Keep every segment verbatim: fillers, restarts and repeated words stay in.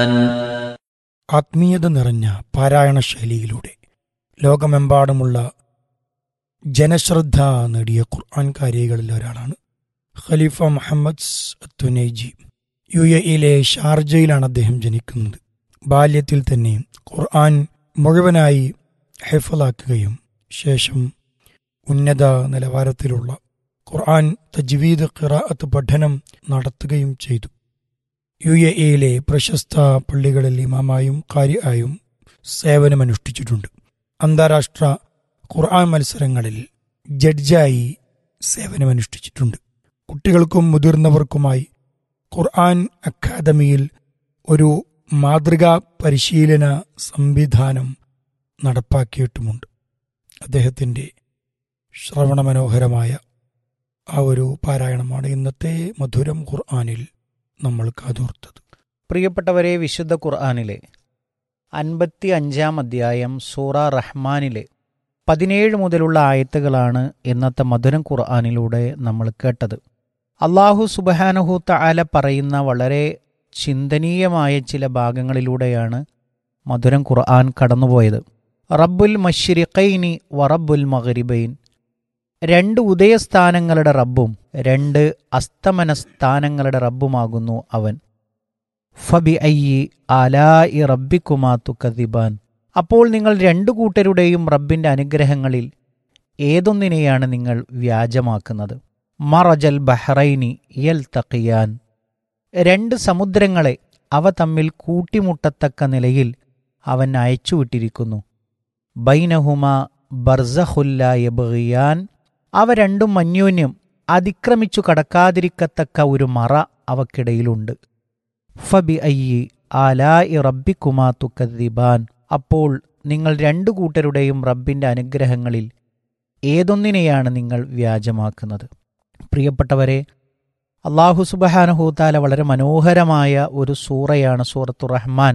ആത്മീയത നിറഞ്ഞ പാരായണ ശൈലിയിലൂടെ ലോകമെമ്പാടുമുള്ള ജനശ്രദ്ധ നേടിയ ഖുർആൻ കാരികളിൽ ഒരാളാണ് ഖലീഫ മുഹമ്മദ് തുനൈജി. യു എ ഇയിലെ ഷാർജയിലാണ് അദ്ദേഹം ജനിക്കുന്നത്. ബാല്യത്തിൽ തന്നെ ഖുർആൻ മുഴുവനായി ഹിഫ്ളാക്കുകയും ശേഷം ഉന്നത നിലവാരത്തിലുള്ള ഖുർആൻ തജ്വീദ് ഖിറാഅത്ത് പഠനം നടത്തുകയും ചെയ്തു. യു എ ഇയിലെ പ്രശസ്ത പള്ളികളിൽ ഇമാമായും ഖാരിആയും സേവനമനുഷ്ഠിച്ചിട്ടുണ്ട്. അന്താരാഷ്ട്ര ഖുർആൻ മത്സരങ്ങളിൽ ജഡ്ജായി സേവനമനുഷ്ഠിച്ചിട്ടുണ്ട്. കുട്ടികൾക്കും മുതിർന്നവർക്കുമായി ഖുർആൻ അക്കാദമിയിൽ ഒരു മാതൃകാ പരിശീലന സംവിധാനം നടപ്പാക്കിയിട്ടുമുണ്ട്. അദ്ദേഹത്തിൻ്റെ ശ്രവണമനോഹരമായ ആ ഒരു പാരായണമാണ് ഇന്നത്തെ മധുരം ഖുർആനിൽ നമ്മൾ കാതോർത്തത്. പ്രിയപ്പെട്ടവരെ, വിശുദ്ധ ഖുർആനിലെ അൻപത്തി അഞ്ചാം അധ്യായം സൂറ റഹ്മാനിലെ പതിനേഴ് മുതലുള്ള ആയത്തുകളാണ് ഇന്നത്തെ മധുരം ഖുർആനിലൂടെ നമ്മൾ കേട്ടത്. അള്ളാഹു സുബ്ഹാനഹു തആല പറയുന്ന വളരെ ചിന്തനീയമായ ചില ഭാഗങ്ങളിലൂടെയാണ് മധുരം ഖുർആൻ കടന്നുപോയത്. റബ്ബുൽ മശ്രിഖൈനി വറബ്ബുൽ മഗ്രിബൈൻ, രണ്ട് ഉദയസ്ഥാനങ്ങളുടെ റബ്ബും രണ്ട് അസ്തമന സ്ഥാനങ്ങളുടെ റബ്ബുമാകുന്നു അവൻ. ഫബി അയ്യി ആലാഇ റബ്ബിക്കുമാ തുകദിബാൻ, അപ്പോൾ നിങ്ങൾ രണ്ടു കൂട്ടരുടെയും റബ്ബിന്റെ അനുഗ്രഹങ്ങളിൽ ഏതൊന്നിനെയാണ് നിങ്ങൾ വ്യാജമാക്കുന്നത്? മറജൽ ബഹ്റൈനി യൽതഖിയാൻ, രണ്ട് സമുദ്രങ്ങളെ അവ തമ്മിൽ കൂട്ടിമുട്ടത്തക്ക നിലയിൽ അവൻ അയച്ചുവിട്ടിരിക്കുന്നു. ബൈനഹുമാ ബർസഖുല്ലാ യബ്ഗിയാൻ, അവ രണ്ടും അന്യോന്യം അതിക്രമിച്ചു കടക്കാതിരിക്കത്തക്ക ഒരു മറ അവക്കിടയിലുണ്ട്. ഫബി അയ്യി ആലാഇ റബ്ബിക്കുമാ തുകദിബാൻ, അപ്പോൾ നിങ്ങൾ രണ്ടു കൂട്ടരുടെയും റബ്ബിന്റെ അനുഗ്രഹങ്ങളിൽ ഏതൊന്നിനെയാണ് നിങ്ങൾ വ്യാജമാക്കുന്നത്? പ്രിയപ്പെട്ടവരെ, അല്ലാഹു സുബ്ഹാനഹു തആല വളരെ മനോഹരമായ ഒരു സൂറയാണ് സൂറത്തു റഹ്മാൻ.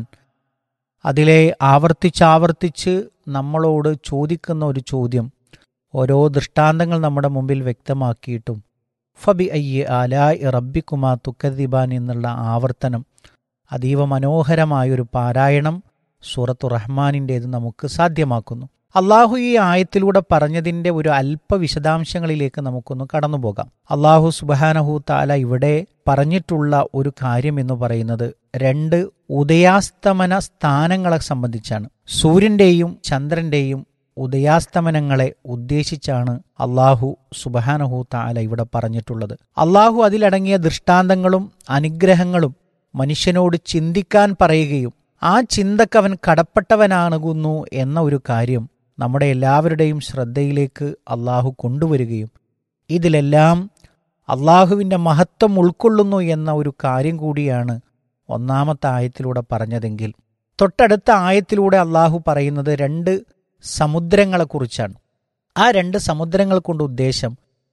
അതിലെ ആവർത്തിച്ചാവർത്തിച്ച് നമ്മളോട് ചോദിക്കുന്ന ഒരു ചോദ്യം, ഓരോ ദൃഷ്ടാന്തങ്ങൾ നമ്മുടെ മുമ്പിൽ വ്യക്തമാക്കിയിട്ടും ഫബി അയ്യി ആലാഇ റബ്ബിക്കുമാ തുകദിബാൻ എന്നുള്ള ആവർത്തനം, അതീവ മനോഹരമായൊരു പാരായണം സൂറത്തു റഹ്മാനിൻ്റേത് നമുക്ക് സാധ്യമാക്കുന്നു. അള്ളാഹു ഈ ആയത്തിലൂടെ പറഞ്ഞതിൻ്റെ ഒരു അല്പ വിശദാംശങ്ങളിലേക്ക് നമുക്കൊന്ന് കടന്നുപോകാം. അള്ളാഹു സുബ്ഹാനഹു തആല ഇവിടെ പറഞ്ഞിട്ടുള്ള ഒരു കാര്യം എന്ന് പറയുന്നത് രണ്ട് ഉദയാസ്തമന സ്ഥാനങ്ങളെ സംബന്ധിച്ചാണ്. സൂര്യന്റെയും ചന്ദ്രന്റെയും ഉദയാസ്തമനങ്ങളെ ഉദ്ദേശിച്ചാണ് അള്ളാഹു സുബ്ഹാനഹു തആല ഇവിടെ പറഞ്ഞിട്ടുള്ളത്. അള്ളാഹു അതിലടങ്ങിയ ദൃഷ്ടാന്തങ്ങളും അനുഗ്രഹങ്ങളും മനുഷ്യനോട് ചിന്തിക്കാൻ പറയുകയും ആ ചിന്തക്കവൻ കടപ്പെട്ടവനാകുന്നു എന്ന ഒരു കാര്യം നമ്മുടെ എല്ലാവരുടെയും ശ്രദ്ധയിലേക്ക് അള്ളാഹു കൊണ്ടുവരികയും ഇതിലെല്ലാം അള്ളാഹുവിൻ്റെ മഹത്വം ഉൾക്കൊള്ളുന്നു എന്ന ഒരു കാര്യം കൂടിയാണ് ഒന്നാമത്തെ ആയത്തിലൂടെ പറഞ്ഞതെങ്കിൽ, തൊട്ടടുത്ത ആയത്തിലൂടെ അള്ളാഹു പറയുന്നത് രണ്ട് സമുദ്രങ്ങളെക്കുറിച്ചാണ്. ആ രണ്ട് സമുദ്രങ്ങൾ കൊണ്ട് ഉദ്ദേശം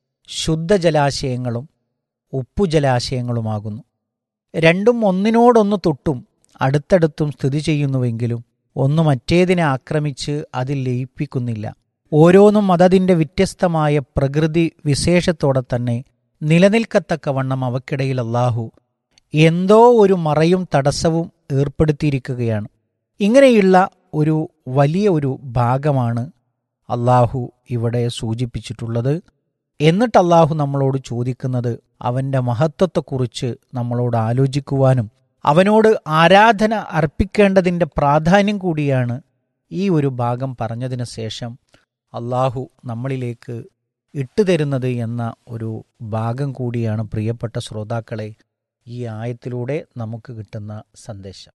ശുദ്ധജലാശയങ്ങളും ഉപ്പുജലാശയങ്ങളുമാകുന്നു. രണ്ടും ഒന്നിനോടൊന്ന് തൊട്ടും അടുത്തടുത്തും സ്ഥിതി ചെയ്യുന്നുവെങ്കിലും ഒന്ന് മറ്റേതിനെ ആക്രമിച്ച് അതിൽ ലയിപ്പിക്കുന്നില്ല. ഓരോന്നും അതതിൻ്റെ വ്യത്യസ്തമായ പ്രകൃതി വിശേഷത്തോടെ തന്നെ നിലനിൽക്കത്തക്കവണ്ണം അവക്കിടയിൽ അള്ളാഹു എന്തോ ഒരു മറയും തടസ്സവും ഏർപ്പെടുത്തിയിരിക്കുകയാണ്. ഇങ്ങനെയുള്ള ഒരു വലിയ ഒരു ഭാഗമാണ് അള്ളാഹു ഇവിടെ സൂചിപ്പിച്ചിട്ടുള്ളത്. എന്നിട്ട് അള്ളാഹു നമ്മളോട് ചോദിക്കുന്നത് അവൻ്റെ മഹത്വത്തെക്കുറിച്ച് നമ്മളോട് ആലോചിക്കുവാനും അവനോട് ആരാധന അർപ്പിക്കേണ്ടതിൻ്റെ പ്രാധാന്യം കൂടിയാണ് ഈ ഒരു ഭാഗം പറഞ്ഞതിന് ശേഷം അള്ളാഹു നമ്മളിലേക്ക് ഇട്ടുതരുന്നത് എന്ന ഒരു ഭാഗം കൂടിയാണ് പ്രിയപ്പെട്ട ശ്രോതാക്കളെ ഈ ആയത്തിലൂടെ നമുക്ക് കിട്ടുന്ന സന്ദേശം.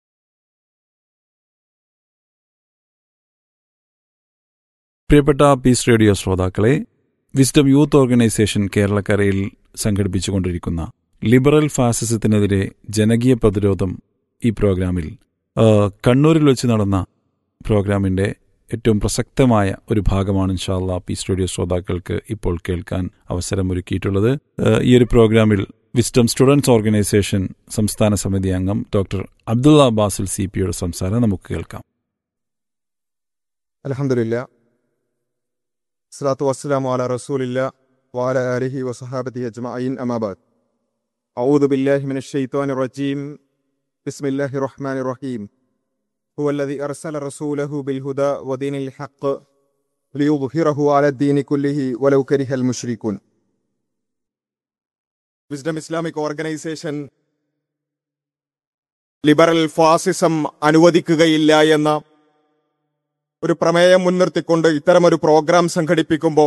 പ്രിയപ്പെട്ട പീസ് റേഡിയോ ശ്രോതാക്കളെ, വിസ്ഡം യൂത്ത് ഓർഗനൈസേഷൻ കേരളക്കരയിൽ സംഘടിപ്പിച്ചുകൊണ്ടിരിക്കുന്ന ലിബറൽ ഫാസിസത്തിനെതിരെ ജനകീയ പ്രതിരോധം ഈ പ്രോഗ്രാമിൽ കണ്ണൂരിൽ വെച്ച് നടന്ന പ്രോഗ്രാമിൻ്റെ ഏറ്റവും പ്രസക്തമായ ഒരു ഭാഗമാണ് ഇൻഷാ അല്ലാഹ് പീസ് റേഡിയോ ശ്രോതാക്കൾക്ക് ഇപ്പോൾ കേൾക്കാൻ അവസരമൊരുക്കിയിട്ടുള്ളത്. ഈ ഒരു പ്രോഗ്രാമിൽ വിസ്ഡം സ്റ്റുഡൻസ് ഓർഗനൈസേഷൻ സംസ്ഥാന സമിതി അംഗം ഡോക്ടർ അബ്ദുള്ള ബാസിൽ സി പിയുടെ സംസാരം നമുക്ക് കേൾക്കാം. അൽഹംദുലില്ലാ, സ്വലാത്തു വസ്സലാമു അലാ റസൂലില്ലാ വഅലാ ആലിഹി വസഹാബിഹി അജ്മഈൻ, അമാ ബഅദ്. അഊദു ബില്ലാഹി മിനശ് ശൈത്വാനിർ റജീം. ബിസ്മില്ലാഹിർ റഹ്മാനിർ റഹീം. ഹുവല്ലദീ അർസല റസൂലഹു ബിൽ ഹുദാ വദീനിൽ ഹഖ് ലിയുദ്ഹിറഹു അലദ്ദീനി കുല്ലിഹി വലൗ കരിഹൽ മുശ്രികൂൻ. വിസ്ഡം ഇസ്ലാമിക് ഓർഗനൈസേഷൻ ലിബറൽ ഫാസിസം അനുവദിക്കുകയില്ല എന്ന ഒരു പ്രമേയം മുൻനിർത്തിക്കൊണ്ട് ഇത്തരമൊരു പ്രോഗ്രാം സംഘടിപ്പിക്കുമ്പോൾ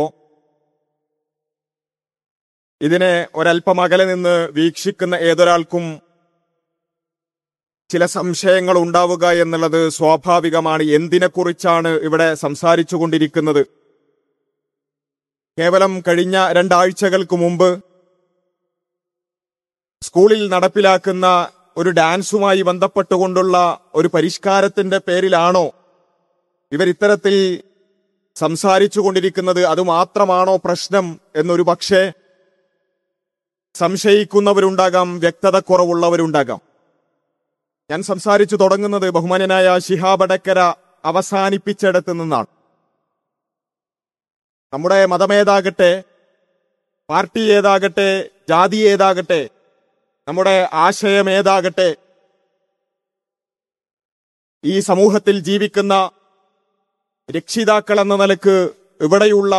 ഇതിനെ ഒരൽപ്പം അകലെ നിന്ന് വീക്ഷിക്കുന്ന ഏതൊരാൾക്കും ചില സംശയങ്ങൾ ഉണ്ടാവുക എന്നുള്ളത് സ്വാഭാവികമാണ്. എന്തിനെക്കുറിച്ചാണ് ഇവിടെ സംസാരിച്ചു കൊണ്ടിരിക്കുന്നത്? കേവലം കഴിഞ്ഞ രണ്ടാഴ്ചകൾക്ക് മുമ്പ് സ്കൂളിൽ നടപ്പിലാക്കുന്ന ഒരു ഡാൻസുമായി ബന്ധപ്പെട്ടുകൊണ്ടുള്ള ഒരു പരിഷ്കാരത്തിന്റെ പേരിലാണോ ഇവർ ഇത്തരത്തിൽ സംസാരിച്ചു കൊണ്ടിരിക്കുന്നത്? അതുമാത്രമാണോ പ്രശ്നം എന്നൊരു പക്ഷേ സംശയിക്കുന്നവരുണ്ടാകാം, വ്യക്തത കുറവുള്ളവരുണ്ടാകാം. ഞാൻ സംസാരിച്ചു തുടങ്ങുന്നത് ബഹുമാന്യനായ ശിഹാബ് അടക്കര അവസാനിപ്പിച്ചിടത്ത് നിന്നാണ്. നമ്മുടെ മതമേതാകട്ടെ, പാർട്ടി ഏതാകട്ടെ, ജാതി ഏതാകട്ടെ, നമ്മുടെ ആശയം ഏതാകട്ടെ, ഈ സമൂഹത്തിൽ ജീവിക്കുന്ന രക്ഷിതാക്കൾ എന്ന നിലക്ക് ഇവിടെയുള്ള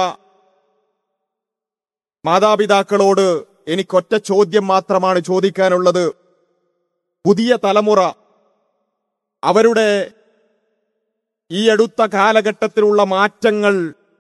മാതാപിതാക്കളോട് എനിക്കൊറ്റ ചോദ്യം മാത്രമാണ് ചോദിക്കാനുള്ളത്. പുതിയ തലമുറ അവരുടെ ഈ അടുത്ത കാലഘട്ടത്തിലുള്ള മാറ്റങ്ങൾ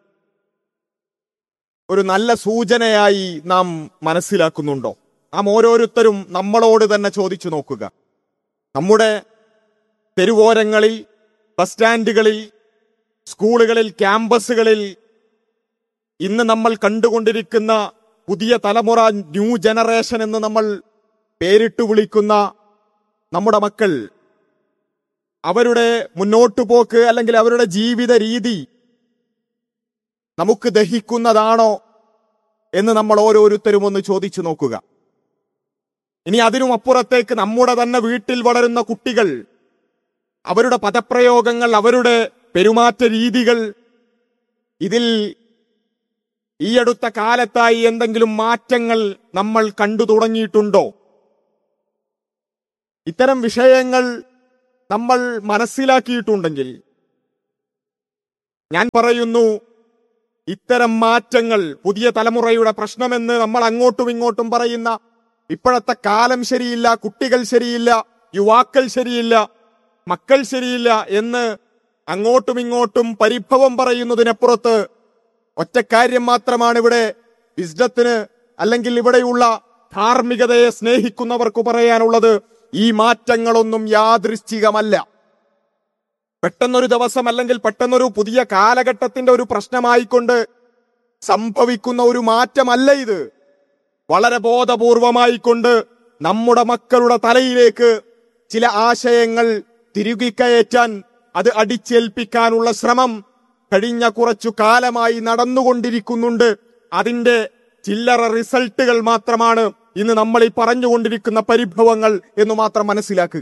ഒരു നല്ല സൂചനയായി നാം മനസ്സിലാക്കുന്നുണ്ടോ? നാം ഓരോരുത്തരും നമ്മളോട് തന്നെ ചോദിച്ചു നോക്കുക. നമ്മുടെ തെരുവോരങ്ങളിൽ, ബസ് സ്റ്റാൻഡുകളിൽ, സ്കൂളുകളിൽ, ക്യാമ്പസുകളിൽ ഇന്ന് നമ്മൾ കണ്ടുകൊണ്ടിരിക്കുന്ന പുതിയ തലമുറ, ന്യൂ ജനറേഷൻ എന്ന് നമ്മൾ പേരിട്ട് വിളിക്കുന്ന നമ്മുടെ മക്കൾ, അവരുടെ മുന്നോട്ടു പോക്ക് അല്ലെങ്കിൽ അവരുടെ ജീവിത രീതി നമുക്ക് ദഹിക്കുന്നതാണോ എന്ന് നമ്മൾ ഓരോരുത്തരും ഒന്ന് ചോദിച്ചു നോക്കുക. ഇനി അതിനും അപ്പുറത്തേക്ക് നമ്മുടെ തന്നെ വീട്ടിൽ വളരുന്ന കുട്ടികൾ, അവരുടെ പദപ്രയോഗങ്ങൾ, അവരുടെ പെരുമാറ്റ രീതികൾ, ഇതിൽ ഈ അടുത്ത കാലത്തായി എന്തെങ്കിലും മാറ്റങ്ങൾ നമ്മൾ കണ്ടു തുടങ്ങിയിട്ടുണ്ടോ? ഇത്തരം വിഷയങ്ങൾ നമ്മൾ മനസ്സിലാക്കിയിട്ടുണ്ടെങ്കിൽ ഞാൻ പറയുന്നു, ഇത്തരം മാറ്റങ്ങൾ പുതിയ തലമുറയുടെ പ്രശ്നമെന്ന് നമ്മൾ അങ്ങോട്ടും ഇങ്ങോട്ടും പറയുന്ന ഇപ്പോഴത്തെ കാലം ശരിയില്ല, കുട്ടികൾ ശരിയില്ല, യുവാക്കൾ ശരിയില്ല, മക്കൾ ശരിയില്ല എന്ന് അങ്ങോട്ടും ഇങ്ങോട്ടും പരിഭവം പറയുന്നതിനപ്പുറത്ത് ഒറ്റക്കാര്യം മാത്രമാണ് ഇവിടെ വിസ്ഡത്തിന് അല്ലെങ്കിൽ ഇവിടെയുള്ള ധാർമ്മികതയെ സ്നേഹിക്കുന്നവർക്ക് പറയാനുള്ളത്. ഈ മാറ്റങ്ങളൊന്നും യാദൃശ്ചികമല്ല. പെട്ടെന്നൊരു ദിവസം അല്ലെങ്കിൽ പെട്ടെന്നൊരു പുതിയ കാലഘട്ടത്തിന്റെ ഒരു പ്രശ്നമായിക്കൊണ്ട് സംഭവിക്കുന്ന ഒരു മാറ്റമല്ല ഇത്. വളരെ ബോധപൂർവമായിക്കൊണ്ട് നമ്മുടെ മക്കളുടെ തലയിലേക്ക് ചില ആശയങ്ങൾ തിരുകിക്കയറ്റാൻ, അത് അടിച്ചേൽപ്പിക്കാനുള്ള ശ്രമം കഴിഞ്ഞ കുറച്ചു കാലമായി നടന്നുകൊണ്ടിരിക്കുന്നുണ്ട്. അതിന്റെ ചില്ലറ റിസൾട്ടുകൾ മാത്രമാണ് ഇന്ന് നമ്മൾ ഈ പറഞ്ഞുകൊണ്ടിരിക്കുന്ന പരിഭവങ്ങൾ എന്ന് മാത്രം മനസ്സിലാക്കുക.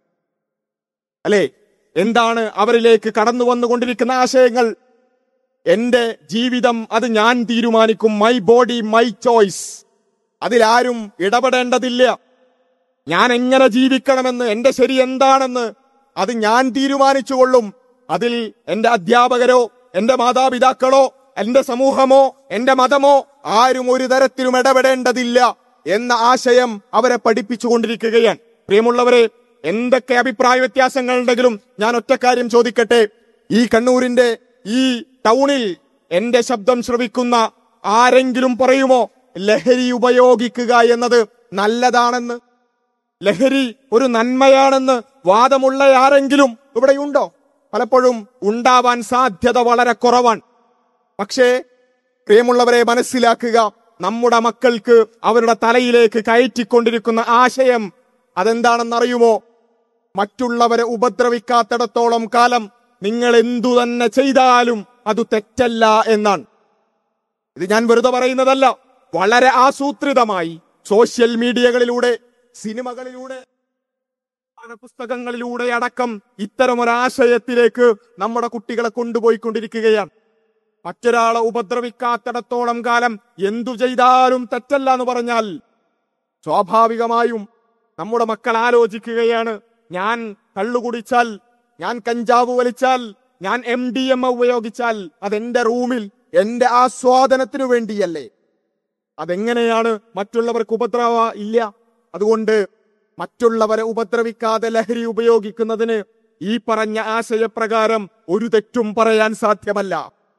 അല്ലെ, എന്താണ് അവരിലേക്ക് കടന്നു വന്നുകൊണ്ടിരിക്കുന്ന ആശയങ്ങൾ? എന്റെ ജീവിതം അത് ഞാൻ തീരുമാനിക്കും, മൈ ബോഡി മൈ ചോയ്സ്, അതിലാരും ഇടപെടേണ്ടതില്ല. ഞാൻ എങ്ങനെ ജീവിക്കണമെന്ന്, എന്റെ ശരി എന്താണെന്ന് അത് ഞാൻ തീരുമാനിച്ചുകൊള്ളും. അതിൽ എന്റെ അധ്യാപകരോ, എന്റെ മാതാപിതാക്കളോ, എന്റെ സമൂഹമോ, എന്റെ മതമോ ആരും ഒരു തരത്തിലും ഇടപെടേണ്ടതില്ല എന്ന ആശയം അവരെ പഠിപ്പിച്ചുകൊണ്ടിരിക്കുകയാണ്. പ്രിയമുള്ളവരെ, എന്തൊക്കെ അഭിപ്രായ വ്യത്യാസങ്ങൾ ഉണ്ടെങ്കിലും ഞാൻ ഒറ്റക്കാര്യം ചോദിക്കട്ടെ. ഈ കണ്ണൂരിന്റെ ഈ ടൗണിൽ എന്റെ ശബ്ദം ശ്രവിക്കുന്ന ആരെങ്കിലും പറയുമോ ലഹരി ഉപയോഗിക്കുക എന്നത് നല്ലതാണെന്ന്, ലഹരി ഒരു നന്മയാണെന്ന് വാദമുള്ള ആരെങ്കിലും ഇവിടെയുണ്ടോ? പലപ്പോഴും ഉണ്ടാവാൻ സാധ്യത വളരെ കുറവാണ്. പക്ഷേ പ്രിയമുള്ളവരെ, മനസ്സിലാക്കുക, നമ്മുടെ മക്കൾക്ക് അവരുടെ തലയിലേക്ക് കയറ്റിക്കൊണ്ടിരിക്കുന്ന ആശയം അതെന്താണെന്നറിയുമോ? മറ്റുള്ളവരെ ഉപദ്രവിക്കാത്തിടത്തോളം കാലം നിങ്ങൾ എന്തു തന്നെ ചെയ്താലും അത് തെറ്റല്ല എന്നാണ്. ഇത് ഞാൻ വെറുതെ പറയുന്നതല്ല. വളരെ ആസൂത്രിതമായി സോഷ്യൽ മീഡിയകളിലൂടെ, സിനിമകളിലൂടെ, പുസ്തകങ്ങളിലൂടെ അടക്കം ഇത്തരമൊരാശയത്തിലേക്ക് നമ്മുടെ കുട്ടികളെ കൊണ്ടുപോയിക്കൊണ്ടിരിക്കുകയാണ്. മറ്റൊരാളെ ഉപദ്രവിക്കാത്തിടത്തോളം കാലം എന്തു ചെയ്താലും തെറ്റല്ല എന്ന് പറഞ്ഞാൽ സ്വാഭാവികമായും നമ്മുടെ മക്കൾ ആലോചിക്കുകയാണ്, ഞാൻ കള്ളു കുടിച്ചാൽ, ഞാൻ കഞ്ചാവ് വലിച്ചാൽ, ഞാൻ എം ഡി എം ഉപയോഗിച്ചാൽ അതെന്റെ റൂമിൽ എന്റെ ആസ്വാദനത്തിനു വേണ്ടിയല്ലേ? അതെങ്ങനെയാണ് മറ്റുള്ളവർക്ക് ഉപദ്രവ? ഇല്ല. അതുകൊണ്ട് മറ്റുള്ളവരെ ഉപദ്രവിക്കാതെ ലഹരി ഉപയോഗിക്കുന്നതിന് ഈ പറഞ്ഞ ആശയപ്രകാരം ഒരു തെറ്റും പറയാൻ സാധ്യമല്ല.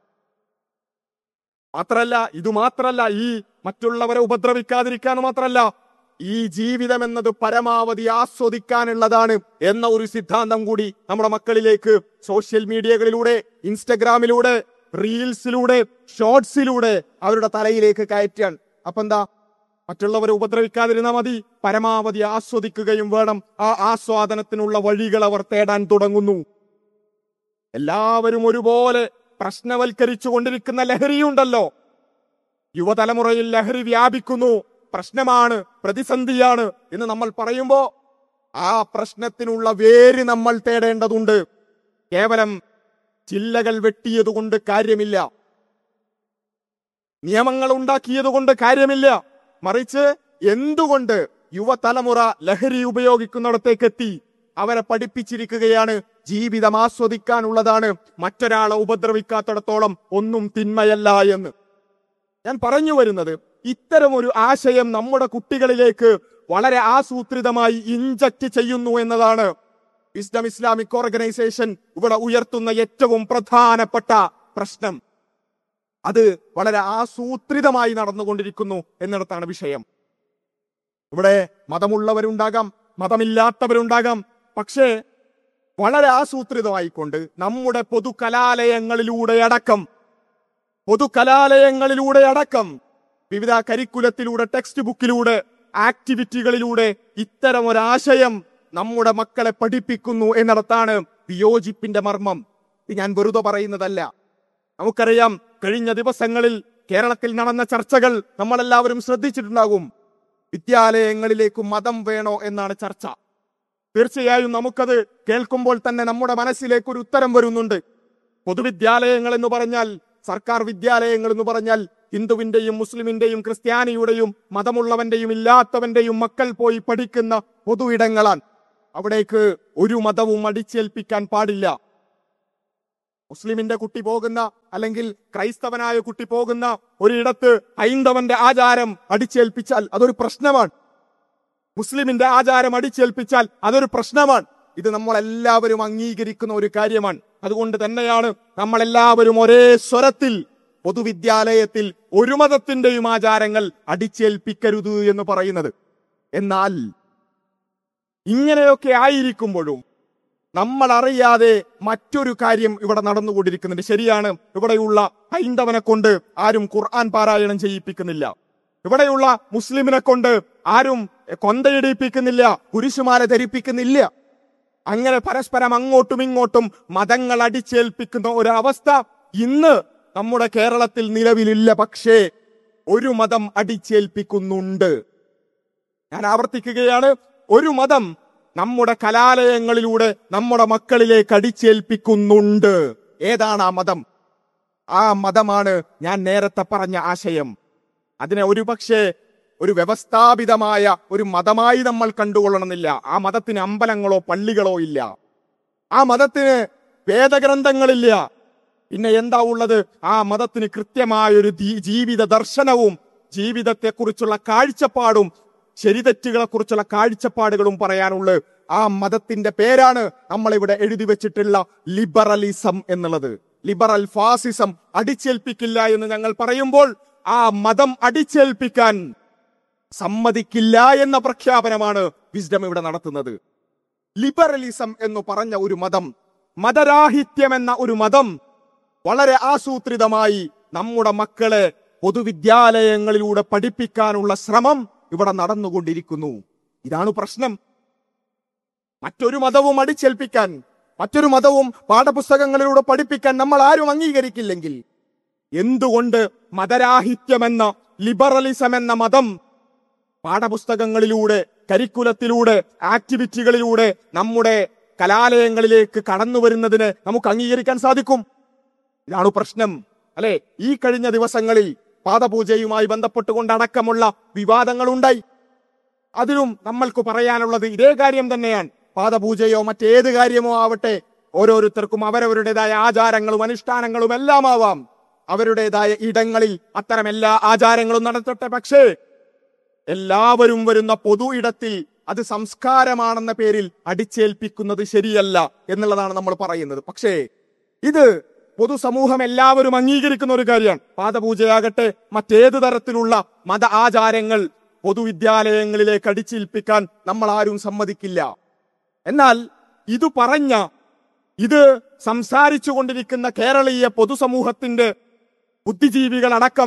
മാത്രല്ല ഇത് മാത്രല്ല ഈ മറ്റുള്ളവരെ ഉപദ്രവിക്കാതിരിക്കാൻ മാത്രല്ല, ഈ ജീവിതം എന്നത് പരമാവധി ആസ്വദിക്കാനുള്ളതാണ് എന്ന ഒരു സിദ്ധാന്തം കൂടി നമ്മുടെ മക്കളിലേക്ക് സോഷ്യൽ മീഡിയകളിലൂടെ, ഇൻസ്റ്റഗ്രാമിലൂടെ, റീൽസിലൂടെ, ഷോർട്സിലൂടെ അവരുടെ തലയിലേക്ക് കയറ്റാൻ. അപ്പൊ എന്താ? മറ്റുള്ളവരെ ഉപദ്രവിക്കാതിരുന്നാൽ മതി, പരമാവധി ആസ്വദിക്കുകയും വേണം. ആ ആസ്വാദനത്തിനുള്ള വഴികൾ അവർ തേടാൻ തുടങ്ങുന്നു. എല്ലാവരും ഒരുപോലെ പ്രശ്നവൽക്കരിച്ചു കൊണ്ടിരിക്കുന്ന ലഹരിയുണ്ടല്ലോ. യുവതലമുറയിൽ ലഹരി വ്യാപിക്കുന്നു, പ്രശ്നമാണ്, പ്രതിസന്ധിയാണ് എന്ന് നമ്മൾ പറയുമ്പോ ആ പ്രശ്നത്തിനുള്ള വേര് നമ്മൾ തേടേണ്ടതുണ്ട്. കേവലം ചില്ലകൾ വെട്ടിയതുകൊണ്ട് കാര്യമില്ല, നിയമങ്ങൾ ഉണ്ടാക്കിയതുകൊണ്ട് കാര്യമില്ല. മറിച്ച് എന്തുകൊണ്ട് യുവതലമുറ ലഹരി ഉപയോഗിക്കുന്നിടത്തേക്കെത്തി? അവരെ പഠിപ്പിച്ചിരിക്കുകയാണ് ജീവിതം ആസ്വദിക്കാനുള്ളതാണ്, മറ്റൊരാളെ ഉപദ്രവിക്കാത്തിടത്തോളം ഒന്നും തിന്മയല്ല എന്ന്. ഞാൻ പറഞ്ഞു വരുന്നത്, ഇത്തരമൊരു ആശയം നമ്മുടെ കുട്ടികളിലേക്ക് വളരെ ആസൂത്രിതമായി ഇൻജക്ട് ചെയ്യുന്നു എന്നതാണ് വിസ്ഡം ഇസ്ലാമിക് ഓർഗനൈസേഷൻ ഇവിടെ ഉയർത്തുന്ന ഏറ്റവും പ്രധാനപ്പെട്ട പ്രശ്നം. അത് വളരെ ആസൂത്രിതമായി നടന്നുകൊണ്ടിരിക്കുന്നു എന്നിടത്താണ് വിഷയം. ഇവിടെ മതമുള്ളവരുണ്ടാകാം, മതമില്ലാത്തവരുണ്ടാകാം. പക്ഷേ വളരെ ആസൂത്രിതമായിക്കൊണ്ട് നമ്മുടെ പൊതുകലാലയങ്ങളിലൂടെ അടക്കം പൊതുകലാലയങ്ങളിലൂടെ അടക്കം വിവിധ കരിക്കുലത്തിലൂടെ, ടെക്സ്റ്റ് ബുക്കിലൂടെ, ആക്ടിവിറ്റികളിലൂടെ ഇത്തരം ഒരാശയം നമ്മുടെ മക്കളെ പഠിപ്പിക്കുന്നു എന്നിടത്താണ് വിയോജിപ്പിന്റെ മർമ്മം. ഇത് ഞാൻ വെറുതെ പറയുന്നതല്ല. നമുക്കറിയാം, കഴിഞ്ഞ ദിവസങ്ങളിൽ കേരളത്തിൽ നടന്ന ചർച്ചകൾ നമ്മളെല്ലാവരും ശ്രദ്ധിച്ചിട്ടുണ്ടാകും. വിദ്യാലയങ്ങളിലേക്ക് മതം വേണോ എന്നാണ് ചർച്ച. തീർച്ചയായും നമുക്കത് കേൾക്കുമ്പോൾ തന്നെ നമ്മുടെ മനസ്സിലേക്ക് ഒരു ഉത്തരം വരുന്നുണ്ട്. പൊതുവിദ്യാലയങ്ങൾ എന്ന് പറഞ്ഞാൽ, സർക്കാർ വിദ്യാലയങ്ങൾ എന്ന് പറഞ്ഞാൽ ഹിന്ദുവിന്റെയും മുസ്ലിമിന്റെയും ക്രിസ്ത്യാനിയുടെയും മതമുള്ളവന്റെയും ഇല്ലാത്തവന്റെയും മക്കൾ പോയി പഠിക്കുന്ന പൊതു ഇടങ്ങളാണ്. അവിടേക്ക് ഒരു മതവും അടിച്ചേൽപ്പിക്കാൻ പാടില്ല. മുസ്ലിമിന്റെ കുട്ടി പോകുന്ന അല്ലെങ്കിൽ ക്രൈസ്തവനായ കുട്ടി പോകുന്ന ഒരിടത്ത് ഹൈന്ദവന്റെ ആചാരം അടിച്ചേൽപ്പിച്ചാൽ അതൊരു പ്രശ്നമാണ്. മുസ്ലിമിന്റെ ആചാരം അടിച്ചേൽപ്പിച്ചാൽ അതൊരു പ്രശ്നമാണ്. ഇത് നമ്മളെല്ലാവരും അംഗീകരിക്കുന്ന ഒരു കാര്യമാണ്. അതുകൊണ്ട് തന്നെയാണ് നമ്മളെല്ലാവരും ഒരേ സ്വരത്തിൽ പൊതുവിദ്യാലയത്തിൽ ഒരു മതത്തിന്റെയും ആചാരങ്ങൾ അടിച്ചേൽപ്പിക്കരുത് എന്ന് പറയുന്നത്. എന്നാൽ ഇങ്ങനെയൊക്കെ ആയിരിക്കുമ്പോഴും നമ്മൾ അറിയാതെ മറ്റൊരു കാര്യം ഇവിടെ നടന്നുകൊണ്ടിരിക്കുന്നുണ്ട്. ശരിയാണ്, ഇവിടെയുള്ള ഹൈന്ദവനെ കൊണ്ട് ആരും ഖുർആൻ പാരായണം ചെയ്യിപ്പിക്കുന്നില്ല. ഇവിടെയുള്ള മുസ്ലിമിനെ കൊണ്ട് ആരും കൊന്തയിടിപ്പിക്കുന്നില്ല, കുരിശുമാല ധരിപ്പിക്കുന്നില്ല. അങ്ങനെ പരസ്പരം അങ്ങോട്ടും ഇങ്ങോട്ടും മതങ്ങൾ അടിച്ചേൽപ്പിക്കുന്ന ഒരവസ്ഥ ഇന്ന് നമ്മുടെ കേരളത്തിൽ നിലവിലില്ല. പക്ഷേ ഒരു മതം അടിച്ചേൽപ്പിക്കുന്നുണ്ട്. ഞാൻ ആവർത്തിക്കുകയാണ്, ഒരു മതം നമ്മുടെ കലാലയങ്ങളിലൂടെ നമ്മുടെ മക്കളിലേക്ക് അടിച്ചേൽപ്പിക്കുന്നുണ്ട്. ഏതാണ് ആ മതം? ആ മതമാണ് ഞാൻ നേരത്തെ പറഞ്ഞ ആശയം. അതിനെ ഒരുപക്ഷെ ഒരു വ്യവസ്ഥാപിതമായ ഒരു മതമായി നമ്മൾ കണ്ടുകൊള്ളണമെന്നില്ല. ആ മതത്തിന് അമ്പലങ്ങളോ പള്ളികളോ ഇല്ല, ആ മതത്തിന് വേദഗ്രന്ഥങ്ങളില്ല. പിന്നെ എന്താ ഉള്ളത്? ആ മതത്തിന് കൃത്യമായൊരു ജീവിത ദർശനവും ജീവിതത്തെക്കുറിച്ചുള്ള കാഴ്ചപ്പാടും ശരിതെറ്റുകളെ കുറിച്ചുള്ള കാഴ്ചപ്പാടുകളും പറയാനുള്ളത്. ആ മതത്തിന്റെ പേരാണ് നമ്മളിവിടെ എഴുതി വെച്ചിട്ടുള്ള ലിബറലിസം എന്നുള്ളത്. ലിബറൽ ഫാസിസം അടിച്ചേൽപ്പിക്കില്ല എന്ന് ഞങ്ങൾ പറയുമ്പോൾ ആ മതം അടിച്ചേൽപ്പിക്കാൻ സമ്മതിക്കില്ല എന്ന പ്രഖ്യാപനമാണ് വിസ്ഡം ഇവിടെ നടത്തുന്നത്. ലിബറലിസം എന്ന് പറഞ്ഞ ഒരു മതം, മതരാഹിത്യം എന്ന ഒരു മതം വളരെ ആസൂത്രിതമായി നമ്മുടെ മക്കളെ പൊതുവിദ്യാലയങ്ങളിലൂടെ പഠിപ്പിക്കാനുള്ള ശ്രമം ഇവിടെ നടന്നുകൊണ്ടിരിക്കുന്നു. ഇതാണ് പ്രശ്നം. മറ്റൊരു മതവും അടിച്ചേൽപ്പിക്കാൻ, മറ്റൊരു മതവും പാഠപുസ്തകങ്ങളിലൂടെ പഠിപ്പിക്കാൻ നമ്മൾ ആരും അംഗീകരിക്കില്ലെങ്കിൽ എന്തുകൊണ്ട് മതരാഹിത്യമെന്ന ലിബറലിസം എന്ന മതം പാഠപുസ്തകങ്ങളിലൂടെ, കരിക്കുലത്തിലൂടെ, ആക്ടിവിറ്റികളിലൂടെ നമ്മുടെ കലാലയങ്ങളിലേക്ക് കടന്നു വരുന്നതിന് നമുക്ക് അംഗീകരിക്കാൻ സാധിക്കും? ഇതാണ് പ്രശ്നം, അല്ലെ? ഈ കഴിഞ്ഞ ദിവസങ്ങളിൽ പാദപൂജയുമായി ബന്ധപ്പെട്ടുകൊണ്ടടക്കമുള്ള വിവാദങ്ങളുണ്ടായി. അതിലും നമ്മൾക്ക് പറയാനുള്ളത് ഇതേ കാര്യം തന്നെയാണ്. പാദപൂജയോ മറ്റേത് കാര്യമോ ആവട്ടെ, ഓരോരുത്തർക്കും അവരവരുടേതായ ആചാരങ്ങളും അനുഷ്ഠാനങ്ങളും എല്ലാം ആവാം. അവരുടേതായ ഇടങ്ങളിൽ അത്തരം എല്ലാ ആചാരങ്ങളും നടത്തട്ടെ. പക്ഷേ എല്ലാവരും വരുന്ന പൊതു ഇടത്തിൽ അത് സംസ്കാരമാണെന്ന പേരിൽ അടിച്ചേൽപ്പിക്കുന്നത് ശരിയല്ല എന്നുള്ളതാണ് നമ്മൾ പറയുന്നത്. പക്ഷേ ഇത് പൊതുസമൂഹം എല്ലാവരും അംഗീകരിക്കുന്ന ഒരു കാര്യമാണ്. പാദപൂജയാകട്ടെ മറ്റേത് തരത്തിലുള്ള മത ആചാരങ്ങൾ പൊതുവിദ്യാലയങ്ങളിലേക്ക് അടിച്ചേൽപ്പിക്കാൻ നമ്മൾ ആരും സമ്മതിക്കില്ല. എന്നാൽ ഇത് പറഞ്ഞ ഇത് സംസാരിച്ചു കൊണ്ടിരിക്കുന്ന കേരളീയ പൊതുസമൂഹത്തിന്റെ ബുദ്ധിജീവികളടക്കം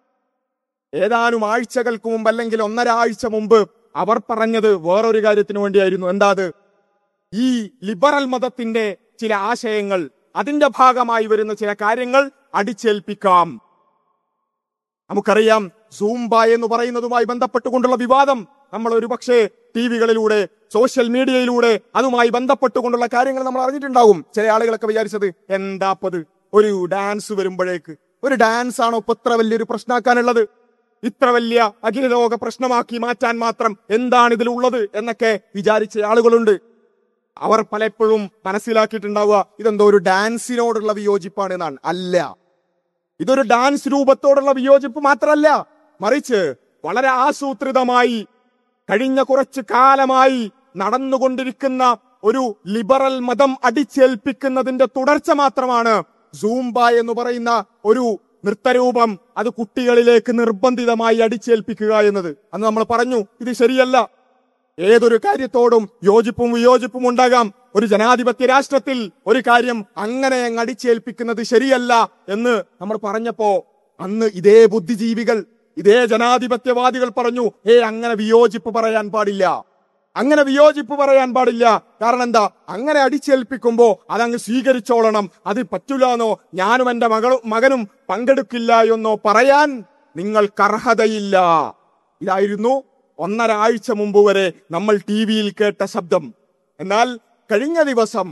ഏതാനും ആഴ്ചകൾക്ക് മുമ്പ് അല്ലെങ്കിൽ ഒന്നര ആഴ്ച മുമ്പ് അവർ പറഞ്ഞത് വേറൊരു കാര്യത്തിന് വേണ്ടിയായിരുന്നു. എന്താ അത്? ഈ ലിബറൽ മതത്തിന്റെ ചില ആശയങ്ങൾ, അതിന്റെ ഭാഗമായി വരുന്ന ചില കാര്യങ്ങൾ അടിച്ചേൽപ്പിക്കാം. നമുക്കറിയാം, സൂംബ എന്ന് പറയുന്നതുമായി ബന്ധപ്പെട്ടുകൊണ്ടുള്ള വിവാദം നമ്മൾ ഒരു പക്ഷേ ടി വികളിലൂടെ സോഷ്യൽ മീഡിയയിലൂടെ അതുമായി ബന്ധപ്പെട്ടുകൊണ്ടുള്ള കാര്യങ്ങൾ നമ്മൾ അറിഞ്ഞിട്ടുണ്ടാവും. ചില ആളുകളൊക്കെ വിചാരിച്ചത് എന്താപ്പത്, ഒരു ഡാൻസ് വരുമ്പോഴേക്ക് ഒരു ഡാൻസ് ആണോ ഇപ്പൊ ഇത്ര വലിയൊരു പ്രശ്നമാക്കാനുള്ളത്, ഇത്ര വലിയ അഖില ലോക പ്രശ്നമാക്കി മാറ്റാൻ മാത്രം എന്താണ് ഇതിലുള്ളത് എന്നൊക്കെ വിചാരിച്ച ആളുകളുണ്ട്. അവർ പലപ്പോഴും മനസ്സിലാക്കിയിട്ടുണ്ടാവുക ഇതെന്തോ ഒരു ഡാൻസിനോടുള്ള വിയോജിപ്പാണ് എന്നാണ്. അല്ല, ഇതൊരു ഡാൻസ് രൂപത്തോടുള്ള വിയോജിപ്പ് മാത്രമല്ല, മറിച്ച് വളരെ ആസൂത്രിതമായി കഴിഞ്ഞ കുറച്ചു കാലമായി നടന്നുകൊണ്ടിരിക്കുന്ന ഒരു ലിബറൽ മതം അടിച്ചേൽപ്പിക്കുന്നതിന്റെ തുടർച്ച മാത്രമാണ് സൂംബ എന്ന് പറയുന്ന ഒരു നൃത്തരൂപം അത് കുട്ടികളിലേക്ക് നിർബന്ധിതമായി അടിച്ചേൽപ്പിക്കുക എന്നത്. അന്ന് നമ്മൾ പറഞ്ഞു ഇത് ശരിയല്ല. ഏതൊരു കാര്യത്തോടും യോജിപ്പും വിയോജിപ്പും ഉണ്ടാകാം. ഒരു ജനാധിപത്യ രാഷ്ട്രത്തിൽ ഒരു കാര്യം അങ്ങനെ അങ്ങ് അടിച്ചേൽപ്പിക്കുന്നത് ശരിയല്ല എന്ന് നമ്മൾ പറഞ്ഞപ്പോ അന്ന് ഇതേ ബുദ്ധിജീവികൾ, ഇതേ ജനാധിപത്യവാദികൾ പറഞ്ഞു, ഏ അങ്ങനെ വിയോജിപ്പ് പറയാൻ പാടില്ല, അങ്ങനെ വിയോജിപ്പ് പറയാൻ പാടില്ല. കാരണം എന്താ, അങ്ങനെ അടിച്ചേൽപ്പിക്കുമ്പോ അതങ്ങ് സ്വീകരിച്ചോളണം, അത് പറ്റൂലെന്നോ ഞാനും എന്റെ മകളും മകനും പങ്കെടുക്കില്ല എന്നോ പറയാൻ നിങ്ങൾക്ക് അർഹതയില്ല. ഇതായിരുന്നു ഒന്നര ആഴ്ച മുമ്പ് വരെ നമ്മൾ ടി വിയിൽ കേട്ട ശബ്ദം. എന്നാൽ കഴിഞ്ഞ ദിവസം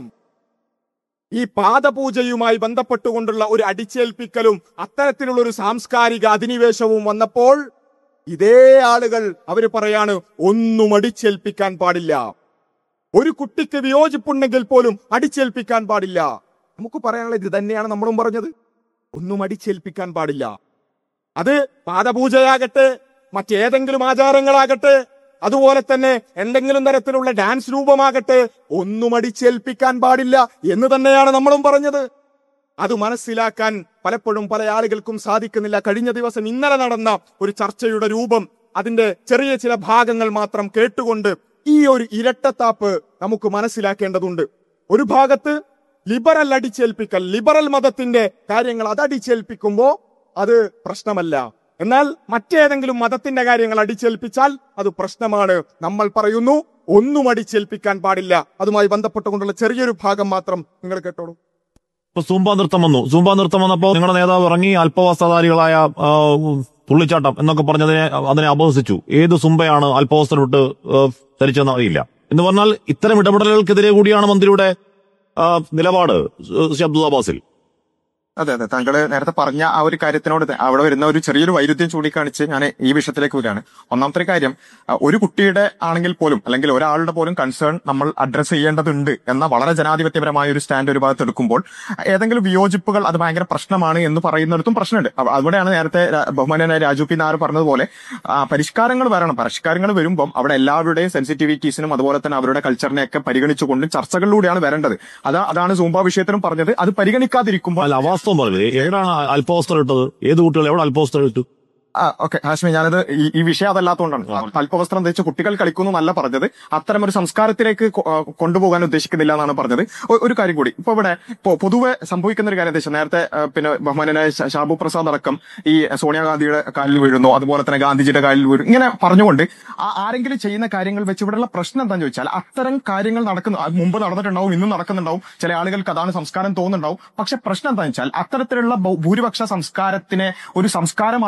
ഈ പാദപൂജയുമായി ബന്ധപ്പെട്ടുകൊണ്ടുള്ള ഒരു അടിച്ചേൽപ്പിക്കലും അത്തരത്തിലുള്ള ഒരു സാംസ്കാരിക അധിനിവേശവും വന്നപ്പോൾ ഇതേ ആളുകൾ അവര് പറയാണ് ഒന്നും അടിച്ചേൽപ്പിക്കാൻ പാടില്ല, ഒരു കുട്ടിക്ക് വിയോജിപ്പുണ്ടെങ്കിൽ പോലും അടിച്ചേൽപ്പിക്കാൻ പാടില്ല. നമുക്ക് പറയാനുള്ളത് ഇത് തന്നെയാണ് നമ്മളും പറഞ്ഞത്, ഒന്നും അടിച്ചേൽപ്പിക്കാൻ പാടില്ല. അത് പാദപൂജയാകട്ടെ മറ്റേതെങ്കിലും ആചാരങ്ങളാകട്ടെ അതുപോലെ തന്നെ എന്തെങ്കിലും തരത്തിലുള്ള ഡാൻസ് രൂപമാകട്ടെ ഒന്നും അടിച്ചേൽപ്പിക്കാൻ പാടില്ല എന്ന് തന്നെയാണ് നമ്മളും പറഞ്ഞത്. അത് മനസ്സിലാക്കാൻ പലപ്പോഴും പല ആളുകൾക്കും സാധിക്കുന്നില്ല. കഴിഞ്ഞ ദിവസം ഇന്നലെ നടന്ന ഒരു ചർച്ചയുടെ രൂപം, അതിന്റെ ചെറിയ ചില ഭാഗങ്ങൾ മാത്രം കേട്ടുകൊണ്ട് ഈ ഒരു ഇരട്ടത്താപ്പ് നമുക്ക് മനസ്സിലാക്കേണ്ടതുണ്ട്. ഒരു ഭാഗത്ത് ലിബറൽ അടിച്ചേൽപ്പിക്കൽ, ലിബറൽ മതത്തിന്റെ കാര്യങ്ങൾ അത് അടിച്ചേൽപ്പിക്കുമ്പോ അത് പ്രശ്നമല്ല. എന്നാൽ മറ്റേതെങ്കിലും മതത്തിന്റെ കാര്യങ്ങൾ അടിച്ചേൽപ്പിച്ചാൽ അത് പ്രശ്നമാണ്. നമ്മൾ പറയുന്നു ഒന്നും അടിച്ചേൽപ്പിക്കാൻ പാടില്ല. അതുമായി ബന്ധപ്പെട്ടുകൊണ്ടുള്ള ചെറിയൊരു ഭാഗം മാത്രം നിങ്ങൾ കേട്ടോളൂ. ഇപ്പൊ സൂംബ നൃത്തം വന്നു. സൂംബ നൃത്തം വന്നപ്പോ നിങ്ങളുടെ നേതാവ് ഇറങ്ങി അല്പവസ്ത്രധാരികളായ തുള്ളിച്ചാട്ടം എന്നൊക്കെ പറഞ്ഞതിനെ അതിനെ അപഹസിച്ചു. ഏത് സുംബയാണ് അല്പവസ്ത്രം ഇട്ട് ധരിച്ചെന്ന് അറിയില്ല എന്ന് പറഞ്ഞാൽ ഇത്തരം ഇടപെടലുകൾക്കെതിരെ കൂടിയാണ് മന്ത്രിയുടെ നിലപാട്. അബ്ദുൽ അബ്ബാസിൽ അതെ അതെ താങ്കൾ നേരത്തെ പറഞ്ഞ ആ ഒരു കാര്യത്തിനോട് അവിടെ വരുന്ന ഒരു ചെറിയൊരു വൈരുദ്ധ്യം ചൂണ്ടിക്കാണിച്ച് ഞാൻ ഈ വിഷയത്തിലേക്ക് വരികയാണ്. ഒന്നാമത്തെ കാര്യം, ഒരു കുട്ടിയുടെ ആണെങ്കിൽ പോലും അല്ലെങ്കിൽ ഒരാളുടെ പോലും കൺസേൺ നമ്മൾ അഡ്രസ് ചെയ്യേണ്ടതുണ്ട് എന്ന വളരെ ജനാധിപത്യപരമായ ഒരു സ്റ്റാൻഡ് ഒരു ഭാഗത്ത് എടുക്കുമ്പോൾ ഏതെങ്കിലും വിയോജിപ്പുകൾ അത് ഭയങ്കര പ്രശ്നമാണ് എന്ന് പറയുന്നിടത്തും പ്രശ്നമുണ്ട്. അവിടെയാണ് നേരത്തെ ബഹുമാനായ രാജു പി നായർ പറഞ്ഞതുപോലെ പരിഷ്കാരങ്ങൾ വരണം. പരിഷ്കാരങ്ങൾ വരുമ്പം അവിടെ എല്ലാവരുടെയും സെൻസിറ്റിവിറ്റീസിനും അതുപോലെ തന്നെ അവരുടെ കൾച്ചറിനെയൊക്കെ പരിഗണിച്ചുകൊണ്ട് ചർച്ചകളിലൂടെയാണ് വരേണ്ടത്. അതാ അതാണ് സൂംബ വിഷയത്തിലും പറഞ്ഞത്. അത് പരിഗണിക്കാതിരിക്കുമ്പോൾ ഏതാണ് അല്പവസ്ത്രം ഇട്ടത്? ഏത് കുട്ടികൾ എവിടെ അല്പവസ്ത്രം ഇട്ടു? ആ ഓക്കെ ഹാഷ്മി, ഞാനത് ഈ വിഷയം അതല്ലാത്തതുകൊണ്ടാണ്. അല്പവസ്ത്രം ധരിച്ച് കുട്ടികൾ കളിക്കുന്നു എന്നല്ല പറഞ്ഞത്, അത്തരം ഒരു സംസ്കാരത്തിലേക്ക് കൊണ്ടുപോകാൻ ഉദ്ദേശിക്കുന്നില്ല എന്നാണ് പറഞ്ഞത്. ഒരു കാര്യം കൂടി, ഇപ്പൊ ഇവിടെ പൊതുവെ സംഭവിക്കുന്ന ഒരു കാര്യം എന്താ വെച്ചാൽ, നേരത്തെ പിന്നെ ബഹുമാനായ ഷാബു പ്രസാദ് അടക്കം ഈ സോണിയാഗാന്ധിയുടെ കാലിൽ വീഴുന്നു, അതുപോലെ തന്നെ ഗാന്ധിജിയുടെ കാലിൽ വീഴും, ഇങ്ങനെ പറഞ്ഞുകൊണ്ട് ആരെങ്കിലും ചെയ്യുന്ന കാര്യങ്ങൾ വെച്ച് ഇവിടെയുള്ള പ്രശ്നം എന്താണെന്ന് ചോദിച്ചാൽ, അത്തരം കാര്യങ്ങൾ നടക്കുന്നു, മുമ്പ് നടന്നിട്ടുണ്ടാവും, ഇന്നും നടക്കുന്നുണ്ടാവും, ചില ആളുകൾക്ക് അതാണ് സംസ്കാരം തോന്നുന്നുണ്ടാവും. പക്ഷെ പ്രശ്നം എന്താണെന്ന് വെച്ചാൽ, അത്തരത്തിലുള്ള ഭൂരിപക്ഷ സംസ്കാരത്തിനെ ഒരു സംസ്കാരമാണെന്ന് പറഞ്ഞുകൊണ്ട്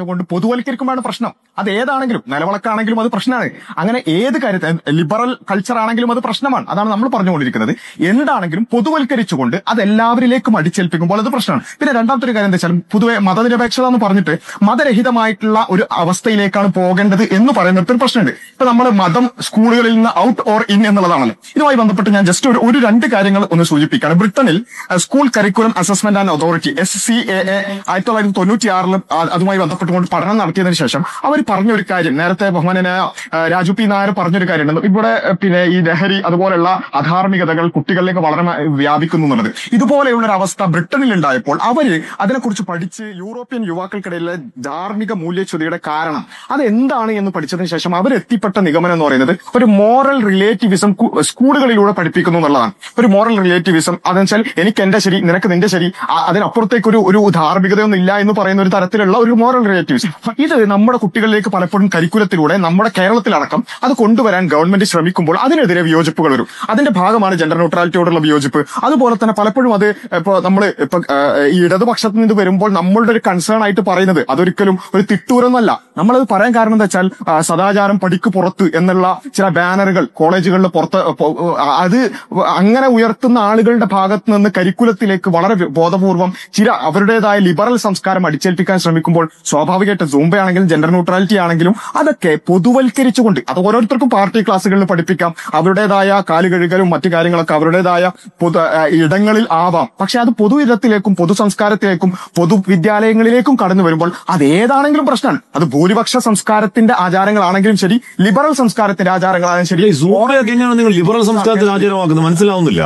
കൊണ്ട് പൊതുവൽക്കരിക്കുമ്പോഴാണ് പ്രശ്നം. അത് ഏതാണെങ്കിലും, നിലവിളക്കാണെങ്കിലും അത് പ്രശ്നമാണ്. അങ്ങനെ ഏത് കാര്യത്തെ, ലിബറൽ കൾച്ചർ ആണെങ്കിലും അത് പ്രശ്നമാണ്. അതാണ് നമ്മൾ പറഞ്ഞുകൊണ്ടിരിക്കുന്നത്. എന്താണെങ്കിലും പൊതുവൽക്കരിച്ചുകൊണ്ട് അത് എല്ലാവരിലേക്കും അടിച്ചേൽപ്പിക്കുമ്പോൾ അത് പ്രശ്നമാണ്. പിന്നെ രണ്ടാമത്തെ ഒരു കാര്യം എന്താ വെച്ചാൽ, പൊതുവെ മതനിരപേക്ഷത എന്ന് പറഞ്ഞിട്ട് മതരഹിതമായിട്ടുള്ള ഒരു അവസ്ഥയിലേക്കാണ് പോകേണ്ടത് എന്ന് പറയുന്നിടത്ത് ഒരു പ്രശ്നമുണ്ട്. ഇപ്പൊ നമ്മൾ മതം സ്കൂളുകളിൽ നിന്ന് ഔട്ട് ഓർ ഇൻ എന്നുള്ളതാണല്ലോ. ഇതുമായി ബന്ധപ്പെട്ട് ഞാൻ ജസ്റ്റ് ഒരു ഒരു രണ്ട് കാര്യങ്ങൾ ഒന്ന് സൂചിപ്പിക്കുകയാണ്. ബ്രിട്ടനിൽ school curriculum assessment and authority S C A A ആയിരത്തി തൊള്ളായിരത്തി തൊണ്ണൂറ്റി ആറിലും അതുമായി ബന്ധപ്പെട്ടുകൊണ്ട് പഠനം നടത്തിയതിനു ശേഷം അവർ പറഞ്ഞൊരു കാര്യം, നേരത്തെ ബഹുമാനായ രാജു പി നായർ പറഞ്ഞൊരു കാര്യമുണ്ട്. ഇവിടെ പിന്നെ ഈ ലഹരി അതുപോലെയുള്ള അധാർമികതകൾ കുട്ടികളിലേക്ക് വളരെ വ്യാപിക്കുന്നു എന്നുള്ളത്. ഇതുപോലെയുള്ള ഒരു അവസ്ഥ ബ്രിട്ടനിൽ ഉണ്ടായപ്പോൾ അവര് അതിനെക്കുറിച്ച് പഠിച്ച് യൂറോപ്യൻ യുവാക്കൾക്കിടയിലെ ധാർമ്മിക മൂല്യച്യുതിയുടെ കാരണം അതെന്താണ് എന്ന് പഠിച്ചതിന് ശേഷം അവരെത്തിപ്പെട്ട നിഗമനം എന്ന് പറയുന്നത് ഒരു മോറൽ റിലേറ്റിവിസം സ്കൂളുകളിലൂടെ പഠിപ്പിക്കുന്നു എന്നുള്ളതാണ്. ഒരു മോറൽ റിലേറ്റിവിസം അതെന്ന് വെച്ചാൽ എനിക്ക് എന്റെ ശരി, നിനക്ക് നിന്റെ ശരി, അതിനപ്പുറത്തേക്ക് ഒരു ഒരു ധാർമ്മികതയൊന്നും ഇല്ല എന്ന് പറയുന്ന ഒരു തരത്തിലുള്ള ഒരു മോറൽ റിലേറ്റിവിസം. ഇത് നമ്മുടെ കുട്ടികളിലേക്ക് പലപ്പോഴും കരിക്കുലത്തിലൂടെ നമ്മുടെ കേരളത്തിലടക്കം അത് കൊണ്ടുവരാൻ ഗവൺമെന്റ് ശ്രമിക്കുമ്പോൾ അതിനെതിരെ വിയോജിപ്പുകൾ വരും. അതിന്റെ ഭാഗമാണ് ജെൻഡർ ന്യൂട്രാലിറ്റിയോടുള്ള വിയോജിപ്പ്. അതുപോലെ തന്നെ പലപ്പോഴും അത് ഇപ്പൊ നമ്മൾ ഇപ്പൊ ഈ ഇടതുപക്ഷത്ത് നിന്ന് വരുമ്പോൾ നമ്മളുടെ ഒരു കൺസേൺ ആയിട്ട് പറയുന്നത് അതൊരിക്കലും ഒരു തിട്ടൂരൊന്നല്ല. നമ്മളത് പറയാൻ കാരണം എന്താ വെച്ചാൽ സദാചാരം പടിക്ക് പുറത്ത് എന്നുള്ള ചില ബാനറുകൾ കോളേജുകളിൽ പുറത്ത് അത് അങ്ങനെ ഉയർത്തുന്ന ആളുകളുടെ ഭാഗത്ത് നിന്ന് കരിക്കുലത്തിലേക്ക് വളരെ ബോധപൂർവം ചില അവരുടേതായ ലിബറൽ സംസ്കാരം അടിച്ചേൽപ്പിക്കാൻ ശ്രമിക്കുമ്പോൾ സ്വാഭാവികമായിട്ട് സൂംബ ആണെങ്കിലും ജെൻഡർ ന്യൂട്രാലിറ്റി ആണെങ്കിലും അതൊക്കെ പൊതുവൽക്കരിച്ചുകൊണ്ട് അത് ഓരോരുത്തർക്കും പാർട്ടി ക്ലാസ്സുകളിൽ പഠിപ്പിക്കാം. അവരുടേതായ കാലുകഴുകലും മറ്റു കാര്യങ്ങളൊക്കെ അവരുടേതായ പൊതു ഇടങ്ങളിൽ ആവാം. പക്ഷെ അത് പൊതുവിധത്തിലേക്കും പൊതു സംസ്കാരത്തിലേക്കും പൊതുവിദ്യാലയങ്ങളിലേക്കും കടന്നു വരുമ്പോൾ അതേതാണെങ്കിലും പ്രശ്നമാണ്. അത് ഭൂരിപക്ഷ സംസ്കാരത്തിന്റെ ആചാരങ്ങളാണെങ്കിലും ശരി, ലിബറൽ സംസ്കാരത്തിന്റെ ആചാരങ്ങളാണെങ്കിലും ശരി. സൂംബയൊക്കെ എങ്ങനെയാണ് നിങ്ങൾ ലിബറൽ സംസ്കാരത്തിന് ആചാരമാക്കുന്നത്? മനസ്സിലാവുന്നില്ല.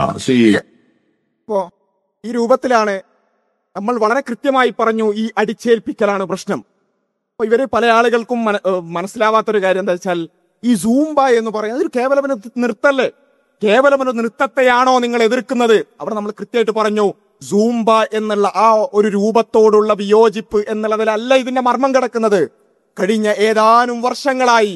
ഇപ്പോ ഈ രൂപത്തിലാണ് നമ്മൾ വളരെ കൃത്യമായി പറഞ്ഞു, ഈ അടിച്ചേൽപ്പിക്കലാണ് പ്രശ്നം. അപ്പൊ ഇവര് പല ആളുകൾക്കും മനസ്സിലാവാത്തൊരു കാര്യം എന്താ വെച്ചാൽ, ഈ സൂംബ എന്ന് പറയുന്നത് ഒരു കേവലം നൃത്തല്ലേ? കേവലം ഒരു നൃത്തത്തെയാണോ നിങ്ങൾ എതിർക്കുന്നത്? അവിടെ നമ്മൾ കൃത്യമായിട്ട് പറഞ്ഞു, സൂംബ എന്നുള്ള ആ ഒരു രൂപത്തോടുള്ള വിയോജിപ്പ് എന്നുള്ളതിലല്ല ഇതിന്റെ മർമ്മം കിടക്കുന്നത്. കഴിഞ്ഞ ഏതാനും വർഷങ്ങളായി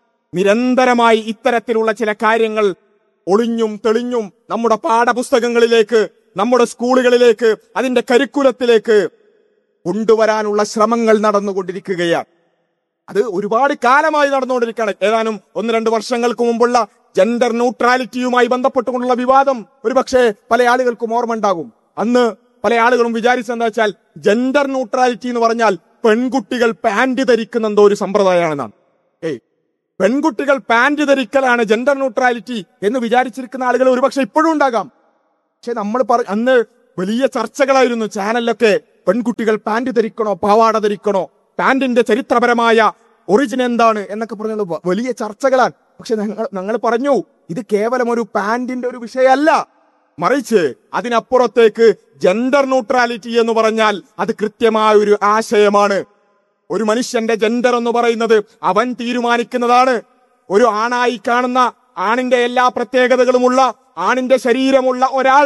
നിരന്തരമായി ഇത്തരത്തിലുള്ള ചില കാര്യങ്ങൾ ഒളിഞ്ഞും തെളിഞ്ഞും നമ്മുടെ പാഠപുസ്തകങ്ങളിലേക്ക്, നമ്മുടെ സ്കൂളുകളിലേക്ക്, അതിന്റെ കരിക്കുലത്തിലേക്ക് കൊണ്ടുവരാനുള്ള ശ്രമങ്ങൾ നടന്നുകൊണ്ടിരിക്കുകയാണ്. അത് ഒരുപാട് കാലമായി നടന്നുകൊണ്ടിരിക്കുകയാണ്. ഏതാനും ഒന്ന് രണ്ട് വർഷങ്ങൾക്ക് മുമ്പുള്ള ജെൻഡർ ന്യൂട്രാലിറ്റിയുമായി ബന്ധപ്പെട്ടുകൊണ്ടുള്ള വിവാദം ഒരുപക്ഷെ പല ആളുകൾക്കും ഓർമ്മ ഉണ്ടാകും. അന്ന് പല ആളുകളും വിചാരിച്ചത് എന്താ വെച്ചാൽ, ജെൻഡർ ന്യൂട്രാലിറ്റി എന്ന് പറഞ്ഞാൽ പെൺകുട്ടികൾ പാന്റ് ധരിക്കുന്ന എന്തോ ഒരു സമ്പ്രദായമാണെന്നാണ്. ഏയ് പെൺകുട്ടികൾ പാന്റ് ധരിക്കലാണ് ജെൻഡർ ന്യൂട്രാലിറ്റി എന്ന് വിചാരിച്ചിരിക്കുന്ന ആളുകൾ ഒരുപക്ഷെ ഇപ്പോഴും ഉണ്ടാകാം. പക്ഷെ നമ്മൾ പറ അന്ന് വലിയ ചർച്ചകളായിരുന്നു ചാനലിലൊക്കെ. പെൺകുട്ടികൾ പാന്റ് ധരിക്കണോ പാവാട ധരിക്കണോ, പാന്റിന്റെ ചരിത്രപരമായ ഒറിജിൻ എന്താണ് എന്നൊക്കെ പറഞ്ഞ വലിയ ചർച്ചകളാണ്. പക്ഷെ ഞങ്ങൾ ഞങ്ങൾ പറഞ്ഞു, ഇത് കേവലം ഒരു പാന്റിന്റെ ഒരു വിഷയമല്ല, മറിച്ച് അതിനപ്പുറത്തേക്ക് ജെൻഡർ ന്യൂട്രാലിറ്റി എന്ന് പറഞ്ഞാൽ അത് കൃത്യമായ ഒരു ആശയമാണ്. ഒരു മനുഷ്യന്റെ ജെൻഡർ എന്ന് പറയുന്നത് അവൻ തീരുമാനിക്കുന്നതാണ്. ഒരു ആണായി കാണുന്ന, ആണിന്റെ എല്ലാ പ്രത്യേകതകളുമുള്ള, ആണിന്റെ ശരീരമുള്ള ഒരാൾ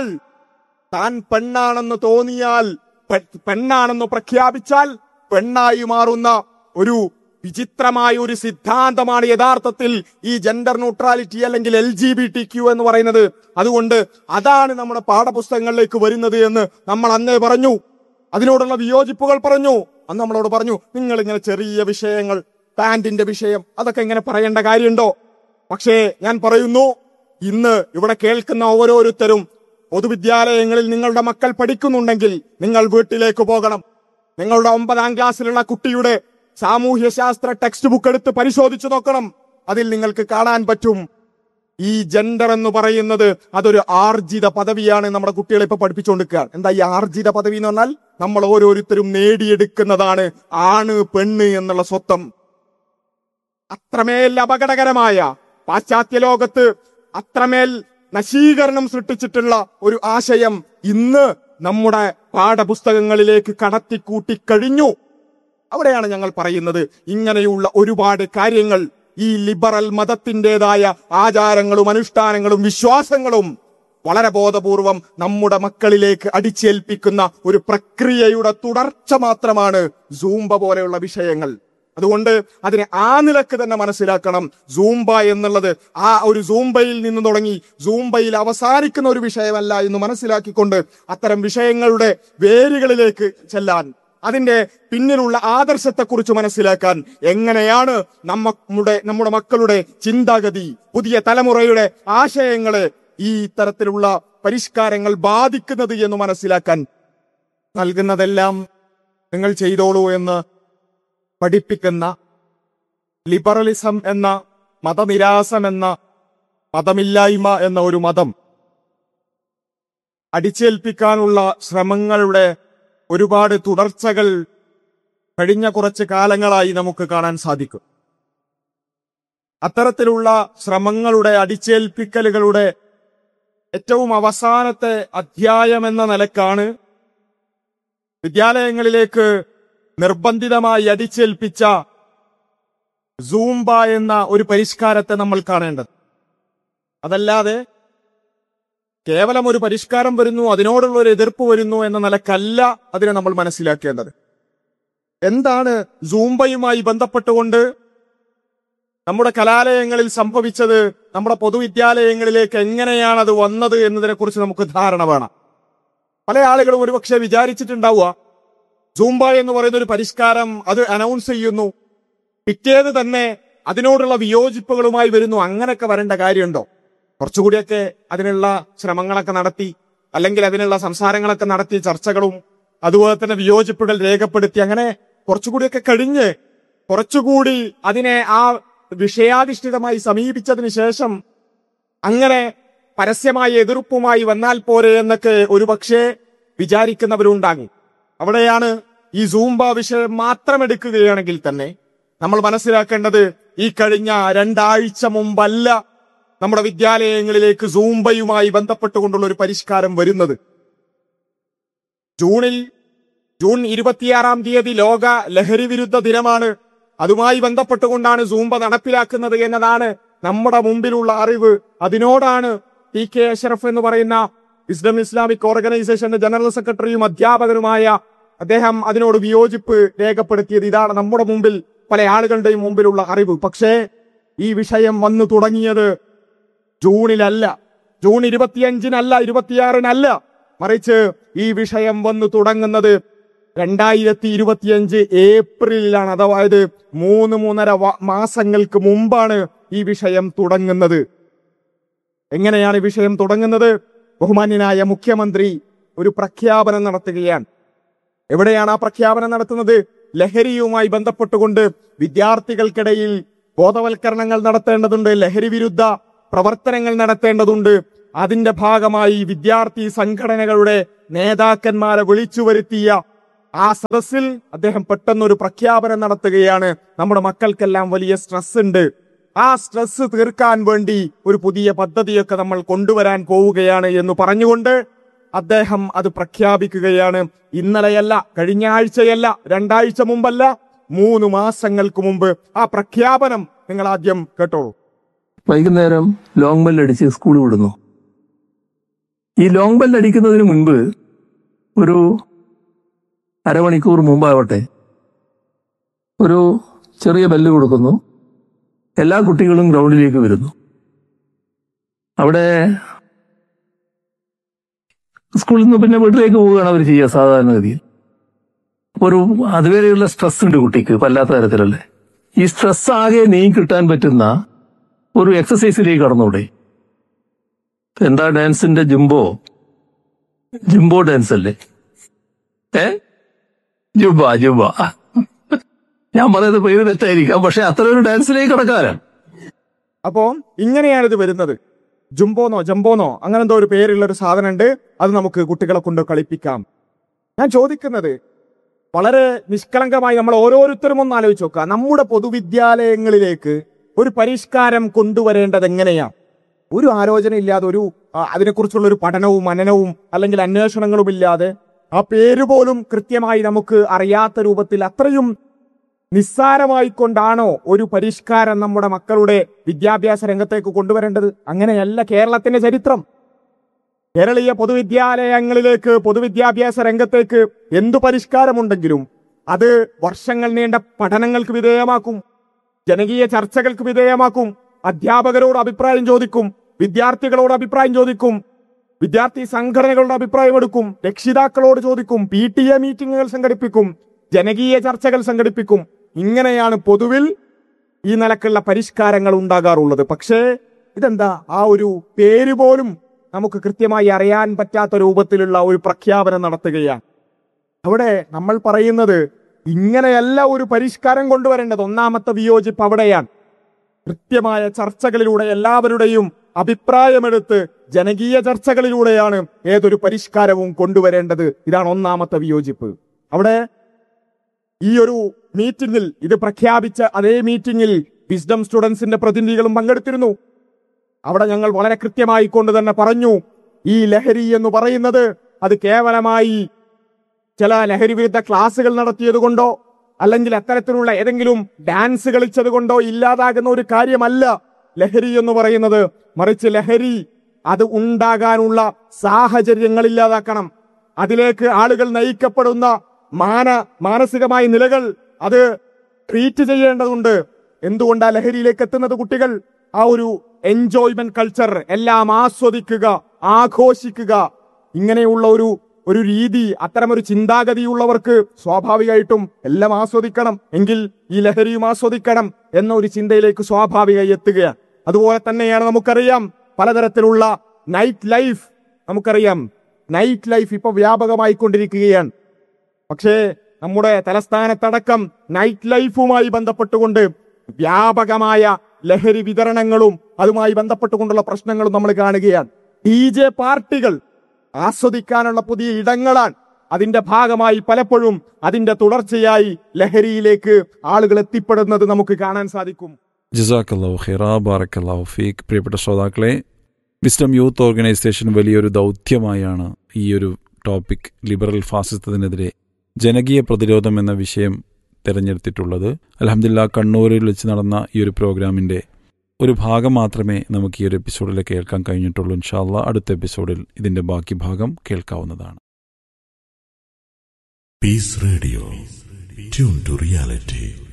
താൻ പെണ്ണാണെന്ന് തോന്നിയാൽ, പെണ്ണാണെന്ന് പ്രഖ്യാപിച്ചാൽ പെണ്ണായി മാറുന്ന ഒരു വിചിത്രമായ ഒരു സിദ്ധാന്തമാണ് യഥാർത്ഥത്തിൽ ഈ ജെൻഡർ ന്യൂട്രാലിറ്റി അല്ലെങ്കിൽ L G B T Q എന്ന് പറയുന്നത്. അതുകൊണ്ട് അതാണ് നമ്മുടെ പാഠപുസ്തകങ്ങളിലേക്ക് വരുന്നത് എന്ന് നമ്മൾ അന്നേ പറഞ്ഞു. അതിനോടുള്ള വിയോജിപ്പുകൾ പറഞ്ഞു. അന്ന് നമ്മളോട് പറഞ്ഞു, നിങ്ങൾ ഇങ്ങനെ ചെറിയ വിഷയങ്ങൾ, പാന്റിന്റെ വിഷയം, അതൊക്കെ ഇങ്ങനെ പറയേണ്ട കാര്യമുണ്ടോ? പക്ഷേ ഞാൻ പറയുന്നു, ഇന്ന് ഇവിടെ കേൾക്കുന്ന ഓരോരുത്തരും പൊതുവിദ്യാലയങ്ങളിൽ നിങ്ങളുടെ മക്കൾ പഠിക്കുന്നുണ്ടെങ്കിൽ നിങ്ങൾ വീട്ടിലേക്ക് പോകണം. നിങ്ങളുടെ ഒമ്പതാം ക്ലാസ്സിലുള്ള കുട്ടിയുടെ സാമൂഹ്യശാസ്ത്ര ടെക്സ്റ്റ് ബുക്ക് എടുത്ത് പരിശോധിച്ചു നോക്കണം. അതിൽ നിങ്ങൾക്ക് കാണാൻ പറ്റും, ഈ ജെൻഡർ എന്ന് പറയുന്നത് അതൊരു ആർജിത പദവിയാണ്. നമ്മുടെ കുട്ടികളെ ഇപ്പൊ പഠിപ്പിച്ചുകൊണ്ടിരിക്കുകയാണ്. എന്താ ഈ ആർജിത പദവി എന്ന് പറഞ്ഞാൽ? നമ്മൾ ഓരോരുത്തരും നേടിയെടുക്കുന്നതാണ് ആണ് പെണ്ണ് എന്നുള്ള സ്വത്വം. അത്രമേൽ അപകടകരമായ, പാശ്ചാത്യ ലോകത്ത് അത്രമേൽ നശീകരണം സൃഷ്ടിച്ചിട്ടുള്ള ഒരു ആശയം ഇന്ന് നമ്മുടെ പാഠപുസ്തകങ്ങളിലേക്ക് കടത്തിക്കൂട്ടിക്കഴിഞ്ഞു. അവിടെയാണ് ഞങ്ങൾ പറയുന്നത്, ഇങ്ങനെയുള്ള ഒരുപാട് കാര്യങ്ങൾ ഈ ലിബറൽ മതത്തിൻ്റെതായ ആചാരങ്ങളും അനുഷ്ഠാനങ്ങളും വിശ്വാസങ്ങളും വളരെ ബോധപൂർവം നമ്മുടെ മക്കളിലേക്ക് അടിച്ചേൽപ്പിക്കുന്ന ഒരു പ്രക്രിയയുടെ തുടർച്ച മാത്രമാണ് സൂംബ പോലെയുള്ള വിഷയങ്ങൾ. അതുകൊണ്ട് അതിനെ ആ നിലക്ക് തന്നെ മനസ്സിലാക്കണം. സൂംബ എന്നുള്ളത് ആ ഒരു സൂംബയിൽ നിന്ന് തുടങ്ങി സൂംബയിൽ അവസാനിക്കുന്ന ഒരു വിഷയമല്ല എന്ന് മനസ്സിലാക്കിക്കൊണ്ട് അത്തരം വിഷയങ്ങളുടെ വേരുകളിലേക്ക് ചെല്ലാൻ അതിന്റെ പിന്നിലുള്ള ആദർശത്തെക്കുറിച്ച് മനസ്സിലാക്കാൻ, എങ്ങനെയാണ് നമ്മുടെ നമ്മുടെ മക്കളുടെ ചിന്താഗതി, പുതിയ തലമുറയുടെ ആശയങ്ങളെ ഈ തരത്തിലുള്ള പരിഷ്കാരങ്ങൾ ബാധിക്കുന്നത് എന്ന് മനസ്സിലാക്കാൻ, നൽകുന്നതെല്ലാം നിങ്ങൾ ചെയ്തോളൂ എന്ന് പഠിപ്പിക്കുന്ന ലിബറലിസം എന്ന മതനിരാസം എന്ന മതമില്ലായ്മ എന്ന ഒരു മതം അടിച്ചേൽപ്പിക്കാനുള്ള ശ്രമങ്ങളുടെ ഒരുപാട് തുടർച്ചകൾ കഴിഞ്ഞ കുറച്ച് കാലങ്ങളായി നമുക്ക് കാണാൻ സാധിക്കും. അത്തരത്തിലുള്ള ശ്രമങ്ങളുടെ അടിച്ചേൽപ്പിക്കലുകളുടെ ഏറ്റവും അവസാനത്തെ അധ്യായം എന്ന നിലക്കാണ് വിദ്യാലയങ്ങളിലേക്ക് നിർബന്ധിതമായി അടിച്ചേൽപ്പിച്ച സൂംബ എന്ന ഒരു പരിഷ്കാരത്തെ നമ്മൾ കാണേണ്ടത്. അതല്ലാതെ കേവലം ഒരു പരിഷ്കാരം വരുന്നു, അതിനോടുള്ള ഒരു എതിർപ്പ് വരുന്നു എന്ന നിലക്കല്ല അതിനെ നമ്മൾ മനസ്സിലാക്കേണ്ടത്. എന്താണ് സൂംബയുമായി ബന്ധപ്പെട്ടുകൊണ്ട് നമ്മുടെ കലാലയങ്ങളിൽ സംഭവിച്ചത്, നമ്മുടെ പൊതുവിദ്യാലയങ്ങളിലേക്ക് എങ്ങനെയാണ് അത് വന്നത് എന്നതിനെ കുറിച്ച് നമുക്ക് ധാരണ വേണം. പല ആളുകളും ഒരുപക്ഷെ വിചാരിച്ചിട്ടുണ്ടാവുക, സൂംബ എന്ന് പറയുന്ന ഒരു പരിഷ്കാരം അത് അനൗൺസ് ചെയ്യുന്നു, പിറ്റേത് തന്നെ അതിനോടുള്ള വിയോജിപ്പുകളുമായി വരുന്നു, അങ്ങനെയൊക്കെ വരേണ്ട കാര്യമുണ്ടോ? കുറച്ചുകൂടിയൊക്കെ അതിനുള്ള ശ്രമങ്ങളൊക്കെ നടത്തി, അല്ലെങ്കിൽ അതിനുള്ള സംസാരങ്ങളൊക്കെ നടത്തി, ചർച്ചകളും അതുപോലെ തന്നെ വിയോജിപ്പുകൾ രേഖപ്പെടുത്തി, അങ്ങനെ കുറച്ചുകൂടിയൊക്കെ കഴിഞ്ഞ് കുറച്ചുകൂടി അതിനെ ആ വിഷയാധിഷ്ഠിതമായി സമീപിച്ചതിന് ശേഷം അങ്ങനെ പരസ്യമായ എതിർപ്പുമായി വന്നാൽ പോരെ എന്നൊക്കെ ഒരുപക്ഷെ വിചാരിക്കുന്നവരുണ്ടാകും. അവിടെയാണ് ഈ സൂംബ വിഷയം മാത്രം എടുക്കുകയാണെങ്കിൽ തന്നെ നമ്മൾ മനസ്സിലാക്കേണ്ടത്, ഈ കഴിഞ്ഞ രണ്ടാഴ്ച മുമ്പല്ല നമ്മുടെ വിദ്യാലയങ്ങളിലേക്ക് സൂംബയുമായി ബന്ധപ്പെട്ടുകൊണ്ടുള്ള ഒരു പരിഷ്കാരം വരുന്നത്. ജൂണിൽ ജൂൺ ഇരുപത്തിയാറാം തീയതി ലോക ലഹരി വിരുദ്ധ ദിനമാണ്. അതുമായി ബന്ധപ്പെട്ടുകൊണ്ടാണ് സൂംബ നടപ്പിലാക്കുന്നത് എന്നതാണ് നമ്മുടെ മുമ്പിലുള്ള അറിവ്. അതിനോടാണ് ടി കെ അഷറഫ് എന്ന് പറയുന്ന വിസ്ഡം ഇസ്ലാമിക് ഓർഗനൈസേഷന്റെ ജനറൽ സെക്രട്ടറിയും അധ്യാപകനുമായ അദ്ദേഹം അതിനോട് വിയോജിപ്പ് രേഖപ്പെടുത്തിയത്. ഇതാണ് നമ്മുടെ മുമ്പിൽ, പല ആളുകളുടെയും മുമ്പിലുള്ള അറിവ്. പക്ഷേ ഈ വിഷയം വന്നു തുടങ്ങിയത് ജൂണിലല്ല, ജൂൺ ഇരുപത്തിയഞ്ചിനല്ല, ഇരുപത്തിയാറിനല്ല, മറിച്ച് ഈ വിഷയം വന്നു തുടങ്ങുന്നത് രണ്ടായിരത്തി ഇരുപത്തിയഞ്ച് ഏപ്രിലിലാണ്. അതായത് മൂന്ന് മൂന്നര മാസങ്ങൾക്ക് മുമ്പാണ് ഈ വിഷയം തുടങ്ങുന്നത്. എങ്ങനെയാണ് ഈ വിഷയം തുടങ്ങുന്നത്? ബഹുമാന്യനായ മുഖ്യമന്ത്രി ഒരു പ്രഖ്യാപനം നടത്തുകയാണ്. എവിടെയാണ് ആ പ്രഖ്യാപനം നടത്തുന്നത്? ലഹരിയുമായി ബന്ധപ്പെട്ടുകൊണ്ട് വിദ്യാർത്ഥികൾക്കിടയിൽ ബോധവൽക്കരണങ്ങൾ നടത്തേണ്ടതുണ്ട്, ലഹരി വിരുദ്ധ പ്രവർത്തനങ്ങൾ നടത്തേണ്ടതുണ്ട്. അതിന്റെ ഭാഗമായി വിദ്യാർത്ഥി സംഘടനകളുടെ നേതാക്കന്മാരെ വിളിച്ചു വരുത്തിയ ആ സദസ്സിൽ അദ്ദേഹം പെട്ടെന്നൊരു പ്രഖ്യാപനം നടത്തുകയാണ്. നമ്മുടെ മക്കൾക്കെല്ലാം വലിയ സ്ട്രെസ് ഉണ്ട്, ആ സ്ട്രെസ് തീർക്കാൻ വേണ്ടി ഒരു പുതിയ പദ്ധതിയൊക്കെ നമ്മൾ കൊണ്ടുവരാൻ പോവുകയാണ് എന്ന് പറഞ്ഞുകൊണ്ട് അദ്ദേഹം അത് പ്രഖ്യാപിക്കുകയാണ്. ഇന്നലെയല്ല, കഴിഞ്ഞ ആഴ്ചയല്ല, രണ്ടാഴ്ച മുമ്പല്ല, മൂന്ന് മാസങ്ങൾക്ക് മുമ്പ്. ആ പ്രഖ്യാപനം നിങ്ങൾ ആദ്യം കേട്ടോളൂ. വൈകുന്നേരം ലോങ് ബെൽ അടിച്ച് സ്കൂൾ വിടുന്നു. ഈ ലോങ് ബെൽ അടിക്കുന്നതിന് മുൻപ് ഒരു അരമണിക്കൂർ മുമ്പാവട്ടെ ഒരു ചെറിയ ബെല്ല് കൊടുക്കുന്നു. എല്ലാ കുട്ടികളും ഗ്രൗണ്ടിലേക്ക് വരുന്നു. അവിടെ സ്കൂളിൽ നിന്ന് പിന്നെ വീട്ടിലേക്ക് പോവുകയാണ് അവർ ചെയ്യുക സാധാരണഗതിയിൽ. ഒരു അതുവരെയുള്ള സ്ട്രെസ് ഉണ്ട് കുട്ടിക്ക്, വല്ലാത്ത തരത്തിലല്ലേ. ഈ സ്ട്രെസ് ആകെ നീങ്ങി കിട്ടാൻ പറ്റുന്ന ഒരു എക്സസൈസിലേക്ക് കടന്നൂടെ? എന്താ ഡാൻസിന്റെ ജുംബോ ജുംബോ ഡാൻസ് അല്ലേ? ഏ ജുംബ ജുംബ ഞാൻ പറയുന്നത് പേര് തെറ്റായിരിക്കാം, പക്ഷെ അത്ര ഒരു ഡാൻസിലേക്ക് കടക്കാനാണ്. അപ്പോ ഇങ്ങനെയാണിത് വരുന്നത്. ജുംബോന്നോ ജംബോന്നോ അങ്ങനെ എന്തോ ഒരു പേരുള്ള ഒരു സാധനം ഉണ്ട്, അത് നമുക്ക് കുട്ടികളെ കൊണ്ട് കളിപ്പിക്കാം. ഞാൻ ചോദിക്കുന്നത് വളരെ നിഷ്കളങ്കമായി നമ്മൾ ഓരോരുത്തരും ഒന്ന് ആലോചിച്ച് നോക്കുക. നമ്മുടെ പൊതുവിദ്യാലയങ്ങളിലേക്ക് ഒരു പരിഷ്കാരം കൊണ്ടുവരേണ്ടത് എങ്ങനെയാണ്? ഒരു ആലോചന ഇല്ലാതെ, ഒരു അതിനെക്കുറിച്ചുള്ള ഒരു പഠനവും മനനവും അല്ലെങ്കിൽ അന്വേഷണങ്ങളും ഇല്ലാതെ, ആ പേര് പോലും കൃത്യമായി നമുക്ക് അറിയാത്ത രൂപത്തിൽ അത്രയും നിസ്സാരമായിക്കൊണ്ടാണോ ഒരു പരിഷ്കാരം നമ്മുടെ മക്കളുടെ വിദ്യാഭ്യാസ രംഗത്തേക്ക് കൊണ്ടുവരേണ്ടത്? അങ്ങനെയല്ല കേരളത്തിന്റെ ചരിത്രം. കേരളീയ പൊതുവിദ്യാലയങ്ങളിലേക്ക്, പൊതുവിദ്യാഭ്യാസ രംഗത്തേക്ക് എന്തു പരിഷ്കാരമുണ്ടെങ്കിലും അത് വർഷങ്ങൾ നീണ്ട പഠനങ്ങൾക്ക് വിധേയമാക്കും, ജനകീയ ചർച്ചകൾക്ക് വിധേയമാക്കും, അധ്യാപകരോട് അഭിപ്രായം ചോദിക്കും, വിദ്യാർത്ഥികളോട് അഭിപ്രായം ചോദിക്കും, വിദ്യാർത്ഥി സംഘടനകളുടെ അഭിപ്രായം എടുക്കും, രക്ഷിതാക്കളോട് ചോദിക്കും, പി ടി എ മീറ്റിംഗുകൾ സംഘടിപ്പിക്കും, ജനകീയ ചർച്ചകൾ സംഘടിപ്പിക്കും. ഇങ്ങനെയാണ് പൊതുവിൽ ഈ നിലക്കുള്ള പരിഷ്കാരങ്ങൾ ഉണ്ടാകാറുള്ളത്. പക്ഷേ ഇതെന്താ, ആ ഒരു പേര് പോലും നമുക്ക് കൃത്യമായി അറിയാൻ പറ്റാത്ത രൂപത്തിലുള്ള ഒരു പ്രഖ്യാപനം നടത്തുകയാണ്. അവിടെ നമ്മൾ പറയുന്നത് ഇങ്ങനെയല്ല ഒരു പരിഷ്കാരം കൊണ്ടുവരേണ്ടത്. ഒന്നാമത്തെ വിയോജിപ്പ് അവിടെയാണ്. കൃത്യമായ ചർച്ചകളിലൂടെ എല്ലാവരുടെയും അഭിപ്രായമെടുത്ത് ജനകീയ ചർച്ചകളിലൂടെയാണ് ഏതൊരു പരിഷ്കാരവും കൊണ്ടുവരേണ്ടത്. ഇതാണ് ഒന്നാമത്തെ വിയോജിപ്പ്. അവിടെ ഈ ഒരു മീറ്റിംഗിൽ, ഇത് പ്രഖ്യാപിച്ച അതേ മീറ്റിംഗിൽ വിസ്ഡം സ്റ്റുഡൻസിന്റെ പ്രതിനിധികളും പങ്കെടുത്തിരുന്നു. അവിടെ ഞങ്ങൾ വളരെ കൃത്യമായി കൊണ്ട് തന്നെ പറഞ്ഞു, ഈ ലഹരി എന്ന് പറയുന്നത് അത് കേവലമായി ചില ലഹരി വിരുദ്ധ ക്ലാസുകൾ നടത്തിയത് കൊണ്ടോ അല്ലെങ്കിൽ അത്തരത്തിലുള്ള ഏതെങ്കിലും ഡാൻസ് കളിച്ചത് കൊണ്ടോ ഇല്ലാതാകുന്ന ഒരു കാര്യമല്ല ലഹരി എന്ന് പറയുന്നത്. മറിച്ച് ലഹരി അത് ഉണ്ടാകാനുള്ള സാഹചര്യങ്ങൾ ഇല്ലാതാക്കണം. അതിലേക്ക് ആളുകൾ നയിക്കപ്പെടുന്ന മാന മാനസികമായ നിലകൾ അത് ട്രീറ്റ് ചെയ്യേണ്ടതുണ്ട്. എന്തുകൊണ്ടാ ലഹരിയിലേക്ക് എത്തുന്നത്? കുട്ടികൾ ആ ഒരു എൻജോയ്മെന്റ് കൾച്ചർ, എല്ലാം ആസ്വദിക്കുക, ആഘോഷിക്കുക, ഇങ്ങനെയുള്ള ഒരു ഒരു രീതി, അത്തരമൊരു ചിന്താഗതിയുള്ളവർക്ക് സ്വാഭാവികമായിട്ടും എല്ലാം ആസ്വദിക്കണം, എങ്കിൽ ഈ ലഹരിയും ആസ്വദിക്കണം എന്ന ഒരു ചിന്തയിലേക്ക് സ്വാഭാവികമായി എത്തുകയാണ്. അതുപോലെ തന്നെയാണ് നമുക്കറിയാം പലതരത്തിലുള്ള നൈറ്റ് ലൈഫ്. നമുക്കറിയാം നൈറ്റ് ലൈഫ് ഇപ്പൊ വ്യാപകമായിക്കൊണ്ടിരിക്കുകയാണ്. പക്ഷേ നമ്മുടെ തലസ്ഥാനത്തടക്കം നൈറ്റ് ലൈഫുമായി ബന്ധപ്പെട്ടുകൊണ്ട് വ്യാപകമായ ലഹരി വിതരണങ്ങളും അതുമായി ബന്ധപ്പെട്ടുകൊണ്ടുള്ള പ്രശ്നങ്ങളും നമ്മൾ കാണുകയാണ്. ഡി ജെ പാർട്ടികൾ ആസ്വദിക്കാനുള്ള പുതിയ ഇടങ്ങളാണ്. അതിന്റെ ഭാഗമായി പലപ്പോഴും അതിന്റെ തുടർച്ചയായി ലഹരിയിലേക്ക് ആളുകൾ എത്തിപ്പെടുന്നത് നമുക്ക് കാണാൻ സാധിക്കും. ജസാക്കല്ലാഹു ഖൈറ, ബാറക്കല്ലാഹു ഫീക്ക്. പ്രിയപ്പെട്ട ശ്രോതാക്കളെ, വിസ്ഡം യൂത്ത് ഓർഗനൈസേഷൻ വലിയൊരു ദൗത്യമായാണ് ഈ ഒരു ടോപ്പിക്, ലിബറൽ ഫാസിസത്തിനെതിരെ ജനകീയ പ്രതിരോധം എന്ന വിഷയം തിരഞ്ഞെടുത്തിട്ടുള്ളത്. അൽഹംദുലില്ലാഹ് കണ്ണൂരിൽ വെച്ച് നടന്ന ഈ ഒരു പ്രോഗ്രാമിന്റെ ഒരു ഭാഗം മാത്രമേ നമുക്ക് ഈ ഒരു എപ്പിസോഡിൽ കേൾക്കാൻ കഴിഞ്ഞിട്ടുള്ളൂ. ഇൻഷാ അല്ലാഹ് അടുത്ത എപ്പിസോഡിൽ ഇതിന്റെ ബാക്കി ഭാഗം കേൾക്കാവുന്നതാണ്. Piece radio, tune to reality.